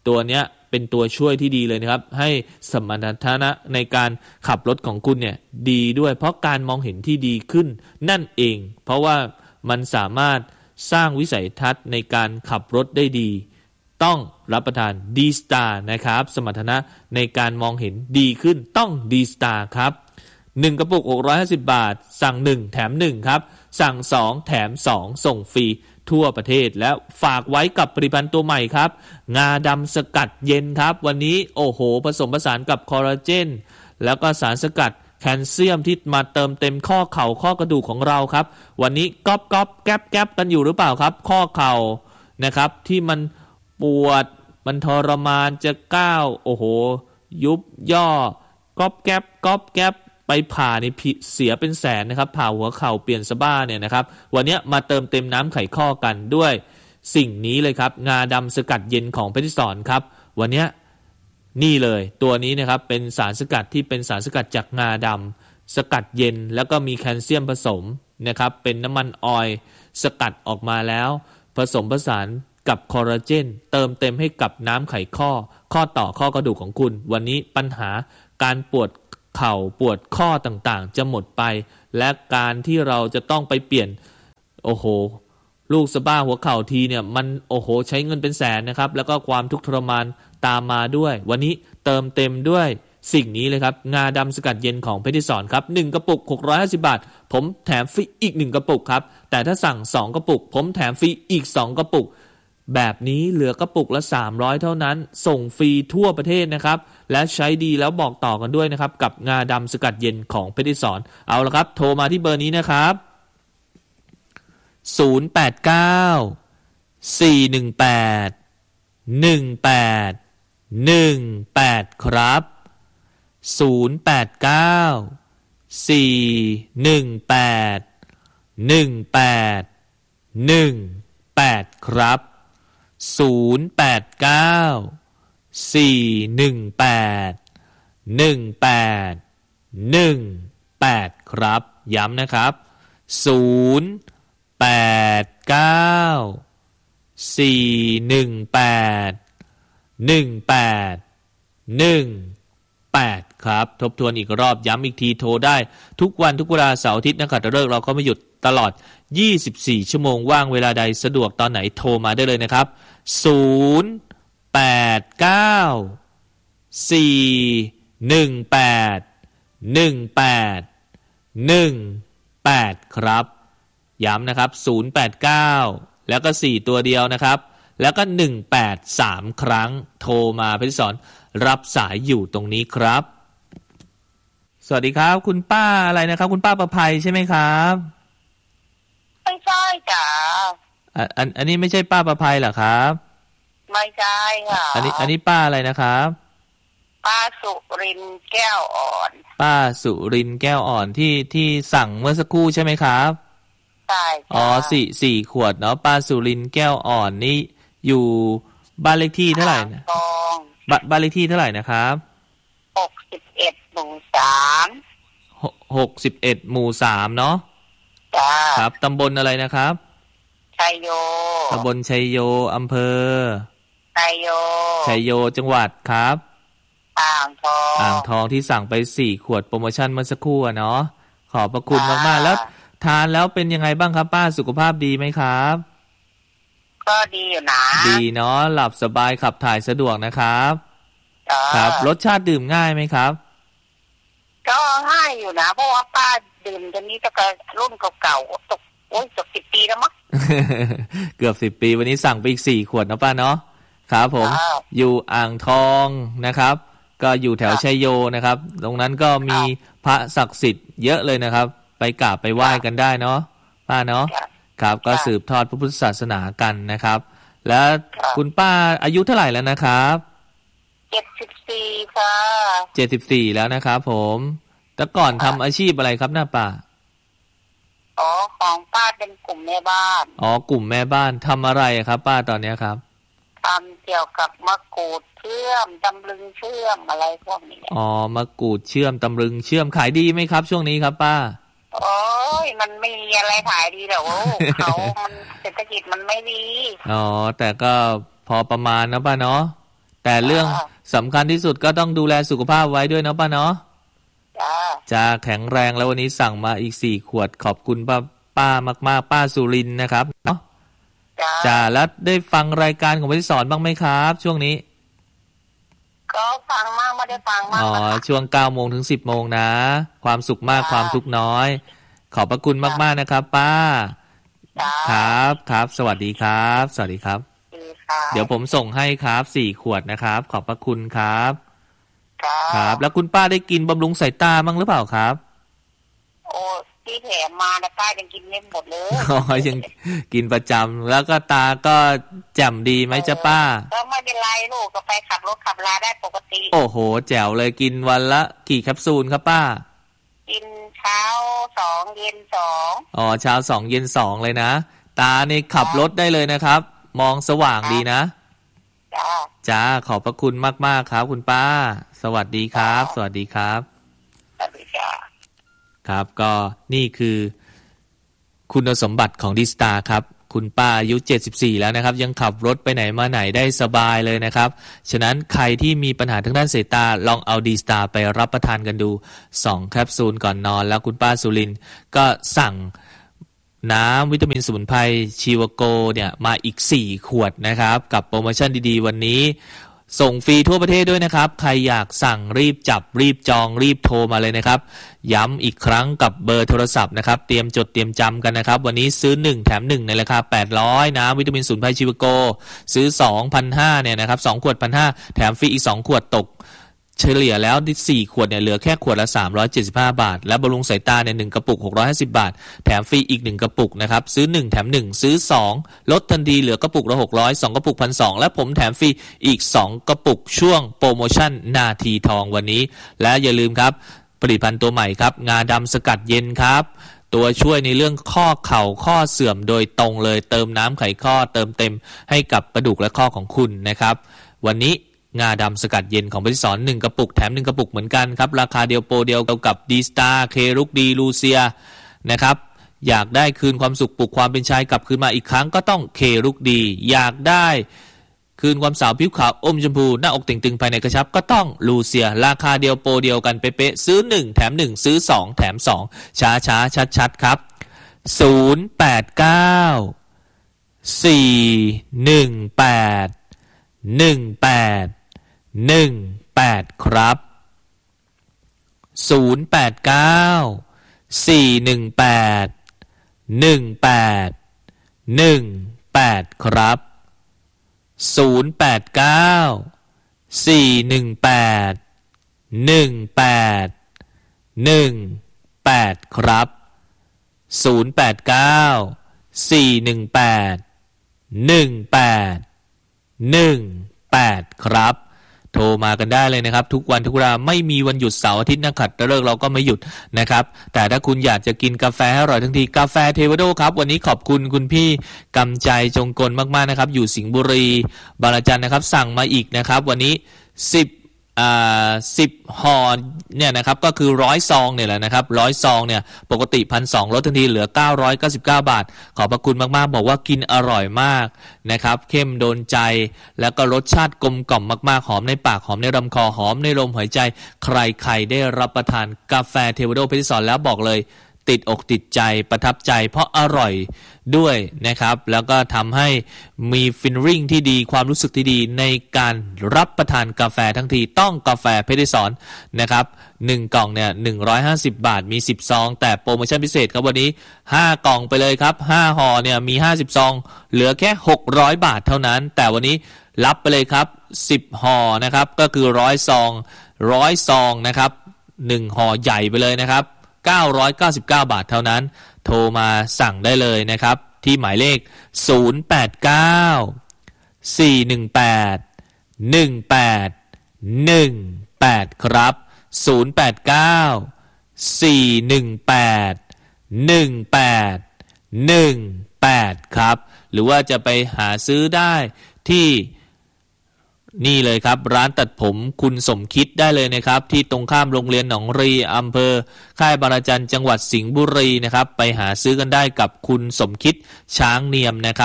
ตัวเนี้ยเป็นตัวช่วยที่ดีเลยนะครับให้สมรรถนะในการขับรถของคุณเนี่ยดีด้วยเพราะการมองเห็นที่ดีขึ้นนั่นเองเพราะว่ามันสามารถสร้างวิสัยทัศน์ในการขับรถได้ดีต้องรับประทาน D-Star นะครับสมรรถนะในการมองเห็นดีขึ้นต้อง D-Star ครับหนึ่งกระปุกหกร้อยห้าสิบบาทสั่งหนึ่งแถมหนึ่งครับสั่งสองแถมสองส่งฟรีทั่วประเทศแล้วฝากไว้กับผลิตภัณฑ์ตัวใหม่ครับงาดำสกัดเย็นครับวันนี้โอ้โหผสมผสานกับคอลลาเจนแล้วก็สารสกัดแคลเซียมที่มาเติมเต็มข้อเข่าข้อกระดูกของเราครับวันนี้ก๊อบก๊อบแก๊บแก๊บกันอยู่หรือเปล่าครับข้อเข่านะครับที่มันปวดมันทรมานจะก้าวโอ้โหยุบย่อก๊อบแก๊บก๊อบแก๊บไปผ่านี่เสียเป็นแสนนะครับผ่าหัวเข่าเปลี่ยนสะบ้าเนี่ยนะครับวันนี้มาเติมเต็มน้ำไขข้อกันด้วยสิ่งนี้เลยครับงาดำสกัดเย็นของเพชรสอนครับวันนี้นี่เลยตัวนี้นะครับเป็นสารสกัดที่เป็นสารสกัดจากงาดำสกัดเย็นแล้วก็มีแคลเซียมผสมนะครับเป็นน้ำมันออยล์สกัดออกมาแล้วผสมผสานกับคอลลาเจนเติมเต็มให้กับน้ำไขข้อข้อต่อข้อกระดูกของคุณวันนี้ปัญหาการปวดเข่าปวดข้อต่างๆจะหมดไปและการที่เราจะต้องไปเปลี่ยนโอ้โหลูกสะบ้าหัวเข่าทีเนี่ยมันโอ้โหใช้เงินเป็นแสนนะครับแล้วก็ความทุกข์ทรมานตามมาด้วยวันนี้เติมเต็มด้วยสิ่งนี้เลยครับงาดำสกัดเย็นของเพชรสอนครับหนึ่งกระปุกหกร้อยห้าสิบบาทผมแถมฟรีอีกหนึ่งกระปุกครับแต่ถ้าสั่งสองกระปุกผมแถมฟรีอีกสองกระปุกแบบนี้เหลือกระปุกละสามร้อยเท่านั้นส่งฟรีทั่วประเทศนะครับและใช้ดีแล้วบอกต่อกันด้วยนะครับกับงาดำสกัดเย็นของเพชรสอนเอาละครับโทรมาที่เบอร์นี้นะครับศูนย์ แปด เก้า สี่ หนึ่ง แปด หนึ่ง แปด หนึ่ง แปดครับศูนย์ แปด เก้า สี่ หนึ่ง แปด หนึ่ง แปด หนึ่ง แปดครับศูนย์ แปด เก้า สี่ หนึ่ง แปด หนึ่ง แปด หนึ่ง แปดครับย้ำนะครับศูนย์ แปด เก้า สี่ หนึ่ง แปด หนึ่ง แปด หนึ่ง แปดครับทบทวนอีกรอบย้ำอีกทีโทรได้ทุกวันทุกเวลาเสาร์อาทิตย์นักขัตฤกษ์เราก็ไม่หยุดตลอดยี่สิบสี่ชั่วโมงว่างเวลาใดสะดวกตอนไหนโทรมาได้เลยนะครับศูนย์ แปด เก้า สี่ หนึ่ง แปด หนึ่ง แปด หนึ่ง แปดครับย้ำนะครับศูนย์ แปด เก้าแล้วก็สี่ตัวเดียวนะครับแล้วก็หนึ่ง แปด สามครั้งโทรมาเพชรสอนรับสายอยู่ตรงนี้ครับสวัสดีครับคุณป้าอะไรนะครับคุณป้าประภัยใช่ไหมครับไม่ใช่จ้ะอันอันอันนี้ไม่ใช่ป้าประภัยเหรอครับไม่ใช่ค่ะอันนี้อันนี้ป้าอะไรนะครับป้าสุรินทร์แก้วอ่อนป้าสุรินทร์แก้วอ่อนที่ที่สั่งเมื่อสักครู่ใช่ไหมครับใช่อ๋อสี่สี่ขวดเนาะป้าสุรินทร์แก้วอ่อนนี่อยู่บ้านเลขที่เท่าไหร่นะบ้านเลขที่เท่าไหร่นะครับหกสิบเอ็ดหมู่สามหกสิบเอ็ดหมู่สามเนาะจ้าครับตำบลอะไรนะครับชัยโยตำบลชัยโยอำเภอชัยโยชัยโยจังหวัดครับอ่างทองอ่างทองที่สั่งไปสี่ขวดโปรโมชั่นเมื่อสักครู่เนาะขอบพระคุณมากๆแล้วทานแล้วเป็นยังไงบ้างครับป้าสุขภาพดีไหมครับก็ดีอยู่นะดีเนาะหลับสบายขับถ่ายสะดวกนะครับครับรสชาติดื่มง่ายไหมครับก็ง่ายอยู่นะเพราะว่าป้าดื่มตอนนี้ตั้งแต่รุ่นเก่าๆตกโอ้ยเกือบสิบปีแล้วมั้งเกือบสิบปีวันนี้สั่งไปอีกสี่ขวดนะป้าเนาะครับผมอยู่อ่างทองนะครับก็อยู่แถวชัยโยนะครับตรงนั้นก็มีพระศักดิ์สิทธิ์เยอะเลยนะครับไปกราบไปไหว้กันได้เนาะป้าเนาะครับก็สืบทอดพระพุทธศาสนากันนะครับแล้วคุณป้าอายุเท่าไหร่แล้วนะครับเจ็ดสิบสี่ค่ะเจ็ดสิบสี่แล้วนะครับผมแต่ก่อนทำอาชีพอะไรครับหน้าป้าอ๋อของป้าเป็นกลุ่มแม่บ้านอ๋อกลุ่มแม่บ้านทำอะไรครับป้าตอนนี้ครับทำเกี่ยวกับมะกรูดเชื่อมตำลึงเชื่อมอะไรพวกนี้อ๋อมะกรูดเชื่อมตำลึงเชื่อมขายดีไหมครับช่วงนี้ครับป้าโอ้ยมันไม่มีอะไรขายดีหรอกเขามันเศรษฐกิจมันไม่ดีอ๋อแต่ก็พอประมาณนะป้าเนาะแต่เรื่องสำคัญที่สุดก็ต้องดูแลสุขภาพไว้ด้วยเนาะป้าเนาะจะแข็งแรงแล้ววันนี้สั่งมาอีกสี่ขวดขอบคุณป้าป้ามากๆป้าสุรินทร์นะครับเนาะจ้าแล้วได้ฟังรายการของพี่สอนบ้างไหมครับช่วงนี้ก็ฟังมากไม่ได้ฟังมากอ๋อช่วงเก้าโมงถึงสิบโมงนะความสุขมากความทุกข์น้อยขอบพระคุณมากๆนะครับป้าครับครับสวัสดีครับสวัสดีครับเดี๋ยวผมส่งให้ครับสี่ขวดนะครับขอบพระคุณครับครับแล้วคุณป้าได้กินบำรุงสายตาบ้างหรือเปล่าครับโอ้ที่แถมมานะป้ายังกินไม่หมดเลยอ๋อยังกินประจำแล้วก็ตาก็แจ่มดีไหมจ๊ะป้าก็ไม่เป็นไรลูกก็ไปขับรถขับลาได้ปกติโอ้โหแจ๋วเลยกินวันละกี่แคปซูลครับป้ากินเช้าสองเย็นสองอ๋อเช้าสองเย็นสองเลยนะตานี่ขับรถได้เลยนะครับมองสว่างดีนะจ้าจ้าขอบพระคุณมากๆครับคุณป้าสวัสดีครับสวัสดีครับสวัสดีจ้าครับก็นี่คือคุณสมบัติของดิสตาร์ครับคุณป้าอายุเจ็ดสิบสี่แล้วนะครับยังขับรถไปไหนมาไหนได้สบายเลยนะครับฉะนั้นใครที่มีปัญหาทางด้านสายตาลองเอาดีสตาร์ไปรับประทานกันดูสองแคปซูลก่อนนอนแล้วคุณป้าสุรินทร์ก็สั่งน้ำวิตามินสมุนไพรชีวโกเนี่ยมาอีกสี่ขวดนะครับกับโปรโมชั่นดีๆวันนี้ส่งฟรีทั่วประเทศด้วยนะครับใครอยากสั่งรีบจับรีบจองรีบโทรมาเลยนะครับย้ำอีกครั้งกับเบอร์โทรศัพท์นะครับเตรียมจดเตรียมจำกันนะครับวันนี้ซื้อหนึ่งแถมหนึ่งในราคาแปดร้อยน้ำวิตามินสมุนไพรชีวโกซื้อ สองพันห้าร้อย เนี่ยนะครับสองขวด หนึ่งพันห้าร้อย แถมฟรีอีกสองขวดตกเฉลี่ยแล้วสี่ขวดเนี่ยเหลือแค่ขวดละสามร้อยเจ็ดสิบห้าบาทและบำรุงสายตาเนี่ยหนึ่งกระปุกหกร้อยห้าสิบบาทแถมฟรีอีกหนึ่งกระปุกนะครับซื้อหนึ่งแถมหนึ่งซื้อสองลดทันทีเหลือกระปุกละหกร้อย สองกระปุก หนึ่งพันสองร้อย และผมแถมฟรีอีกสองกระปุกช่วงโปรโมชั่นนาทีทองวันนี้และอย่าลืมครับผลิตภัณฑ์ตัวใหม่ครับงาดำสกัดเย็นครับตัวช่วยในเรื่องข้อเข่าข้อเสื่อมโดยตรงเลยเติมน้ำไขข้อเติมเต็มให้กับกระดูกและข้อของคุณนะครับวันนี้งาดำสกัดเย็นของบริษัทหนึ่งกระปุกแถมหนึ่งกระปุกเหมือนกันครับราคาเดียวโปรเดียวกับดีสตาร์เครุกดีลูเซียนะครับอยากได้คืนความสุขปลุกความเป็นชายกลับคืนมาอีกครั้งก็ต้องเครุกดีอยากได้คืนความสาวผิวขาวอมชมพูหน้าอกตึงๆภายในกระชับก็ต้องลูเซียราคาเดียวโปรเดียวกันเป๊ะๆซื้อหนึ่งแถมหนึ่งซื้อสองแถมสองช้าๆชัดๆครับศูนย์ แปด เก้า สี่ หนึ่ง แปด หนึ่ง แปดหนึ่งแปดครับศูนย์ แปด เก้า สี่ หนึ่ง แปด หนึ่ง แปด หนึ่ง แปดครับศูนย์ แปด เก้า สี่ หนึ่ง แปด หนึ่ง แปด หนึ่ง แปดครับศูนย์ แปด เก้า สี่ หนึ่ง แปด หนึ่ง แปด หนึ่ง แปดครับโทรมากันได้เลยนะครับทุกวันทุกเวลาไม่มีวันหยุดเสาร์อาทิตย์นักขัตฤกษ์เราก็ไม่หยุดนะครับแต่ถ้าคุณอยากจะกินกาแฟอร่อยทั้งทีกาแฟเทวโดครับวันนี้ขอบคุณคุณพี่กำใจจงกลมากๆนะครับอยู่สิงห์บุรีบางระจันนะครับสั่งมาอีกนะครับวันนี้สิบอ่าสิบห่อเนี่ยนะครับก็คือร้อยซองเนี่ยแหละนะครับร้อยซองเนี่ยปกติ หนึ่งพันสองร้อย ลดทันทีเหลือเก้าร้อยเก้าสิบเก้าบาทขอบพระคุณมากๆบอกว่ากินอร่อยมากนะครับเข้มโดนใจแล้วก็รสชาติกลมกล่อมมากๆหอมในปากหอมในลำคอหอมในลมหายใจใครๆได้รับประทานกาแฟเทวโดเพชรสอนแล้วบอกเลยติดอกติดใจประทับใจเพราะอร่อยด้วยนะครับแล้วก็ทำให้มีฟีลลิ่งที่ดีความรู้สึกที่ดีในการรับประทานกาแฟทั้งทีต้องกาแฟเพชรสอนนะครับหนึ่งกล่องเนี่ยหนึ่งร้อยห้าสิบบาทมีสิบซองแต่โปรโมชั่นพิเศษครับวันนี้ห้ากล่องไปเลยครับห้าห่อเนี่ยมีห้าสิบซองเหลือแค่หกร้อยบาทเท่านั้นแต่วันนี้รับไปเลยครับสิบห่อนะครับก็คือหนึ่งร้อยซองหนึ่งร้อยซองนะครับหนึ่งห่อใหญ่ไปเลยนะครับเก้าร้อยเก้าสิบเก้าบาทเท่านั้นโทรมาสั่งได้เลยนะครับที่หมายเลขศูนย์ แปด เก้า สี่ หนึ่ง แปด หนึ่ง แปด หนึ่ง แปดครับศูนย์ แปด เก้า สี่ หนึ่ง แปด หนึ่ง แปด หนึ่ง แปดครับหรือว่าจะไปหาซื้อได้ที่นี่เลยครับร้านตัดผมคุณสมคิดได้เลยนะครับที่ตรงข้ามโรงเรียนหนองรีอำเภอค่ายบางระจันจังหวัดสิงห์บุรีนะครับไปหาซื้อกันได้กับคุณสมคิดช้างเนียมนะครับ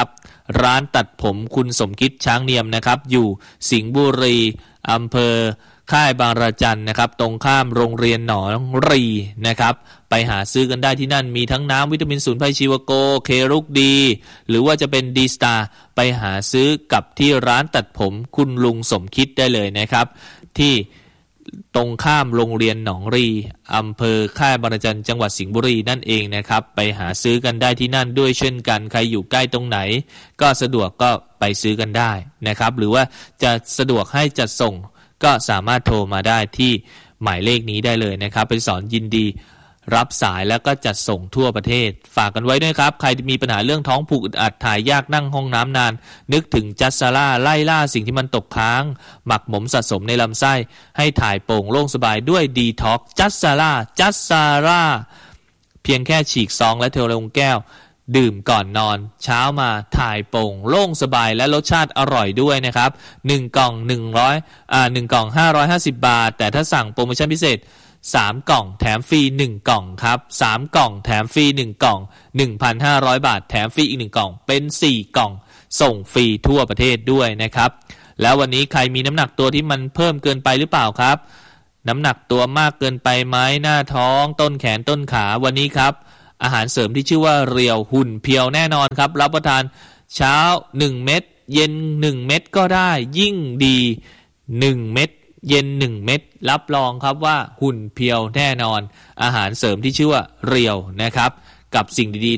ร้านตัดผมคุณสมคิดช้างเนียมนะครับอยู่สิงห์บุรีอำเภอค่ายบางระจันนะครับตรงข้ามโรงเรียนหนองรีนะครับไปหาซื้อกันได้ที่นั่นมีทั้งน้ำวิตามินศูนย์ไพชีวโกเครุกดีหรือว่าจะเป็นดีสตาร์ไปหาซื้อกับที่ร้านตัดผมคุณลุงสมคิดได้เลยนะครับที่ตรงข้ามโรงเรียนหนองรีอำเภอค่ายบางระจันจังหวัดสิงห์บุรีนั่นเองนะครับไปหาซื้อกันได้ที่นั่นด้วยเช่นกันใครอยู่ใกล้ตรงไหนก็สะดวกก็ไปซื้อกันได้นะครับหรือว่าจะสะดวกให้จัดส่งก็สามารถโทรมาได้ที่หมายเลขนี้ได้เลยนะครับไปสอนยินดีรับสายแล้วก็จัดส่งทั่วประเทศฝากกันไว้ด้วยครับใครมีปัญหาเรื่องท้องผูกอึดอัดถ่ายยากนั่งห้องน้ำนานนึกถึงจัสซาร่าไล่ล่าสิ่งที่มันตกค้างหมักหมมสะสมในลำไส้ให้ถ่ายโป่งโล่งสบายด้วยดีท็อกจัสซาร่าจัสซาร่าเพียงแค่ฉีกซองและเทลงแก้วดื่มก่อนนอนเช้ามาถ่ายโป่งโล่งสบายและรสชาติอร่อยด้วยนะครับหนึ่งกล่องหนึ่งร้อยอ่าหนึ่งกล่องห้าร้อยห้าสิบบาทแต่ถ้าสั่งโปรโมชั่นพิเศษสามกล่องแถมฟรีหนึ่งกล่องครับสามกล่องแถมฟรีหนึ่งกล่อง หนึ่งพันห้าร้อย บาทแถมฟรีอีกหนึ่งกล่องเป็นสี่กล่องส่งฟรีทั่วประเทศด้วยนะครับแล้ววันนี้ใครมีน้ำหนักตัวที่มันเพิ่มเกินไปหรือเปล่าครับน้ำหนักตัวมากเกินไปไหมหน้าท้องต้นแขนต้นขาวันนี้ครับอาหารเสริมที่ชื่อว่าเรียวหุ่นเพียวแน่นอนครับรับประทานเช้าหนึ่งเม็ดเย็นหนึ่งเม็ดก็ได้ยิ่งดีหนึ่งเม็ดเย็นหนึ่งเม็ดรับรองครับว่าหุ่นเพียวแน่นอนอาหารเสริมที่ชื่อว่าเรียวนะครับกับสิ่งดีๆ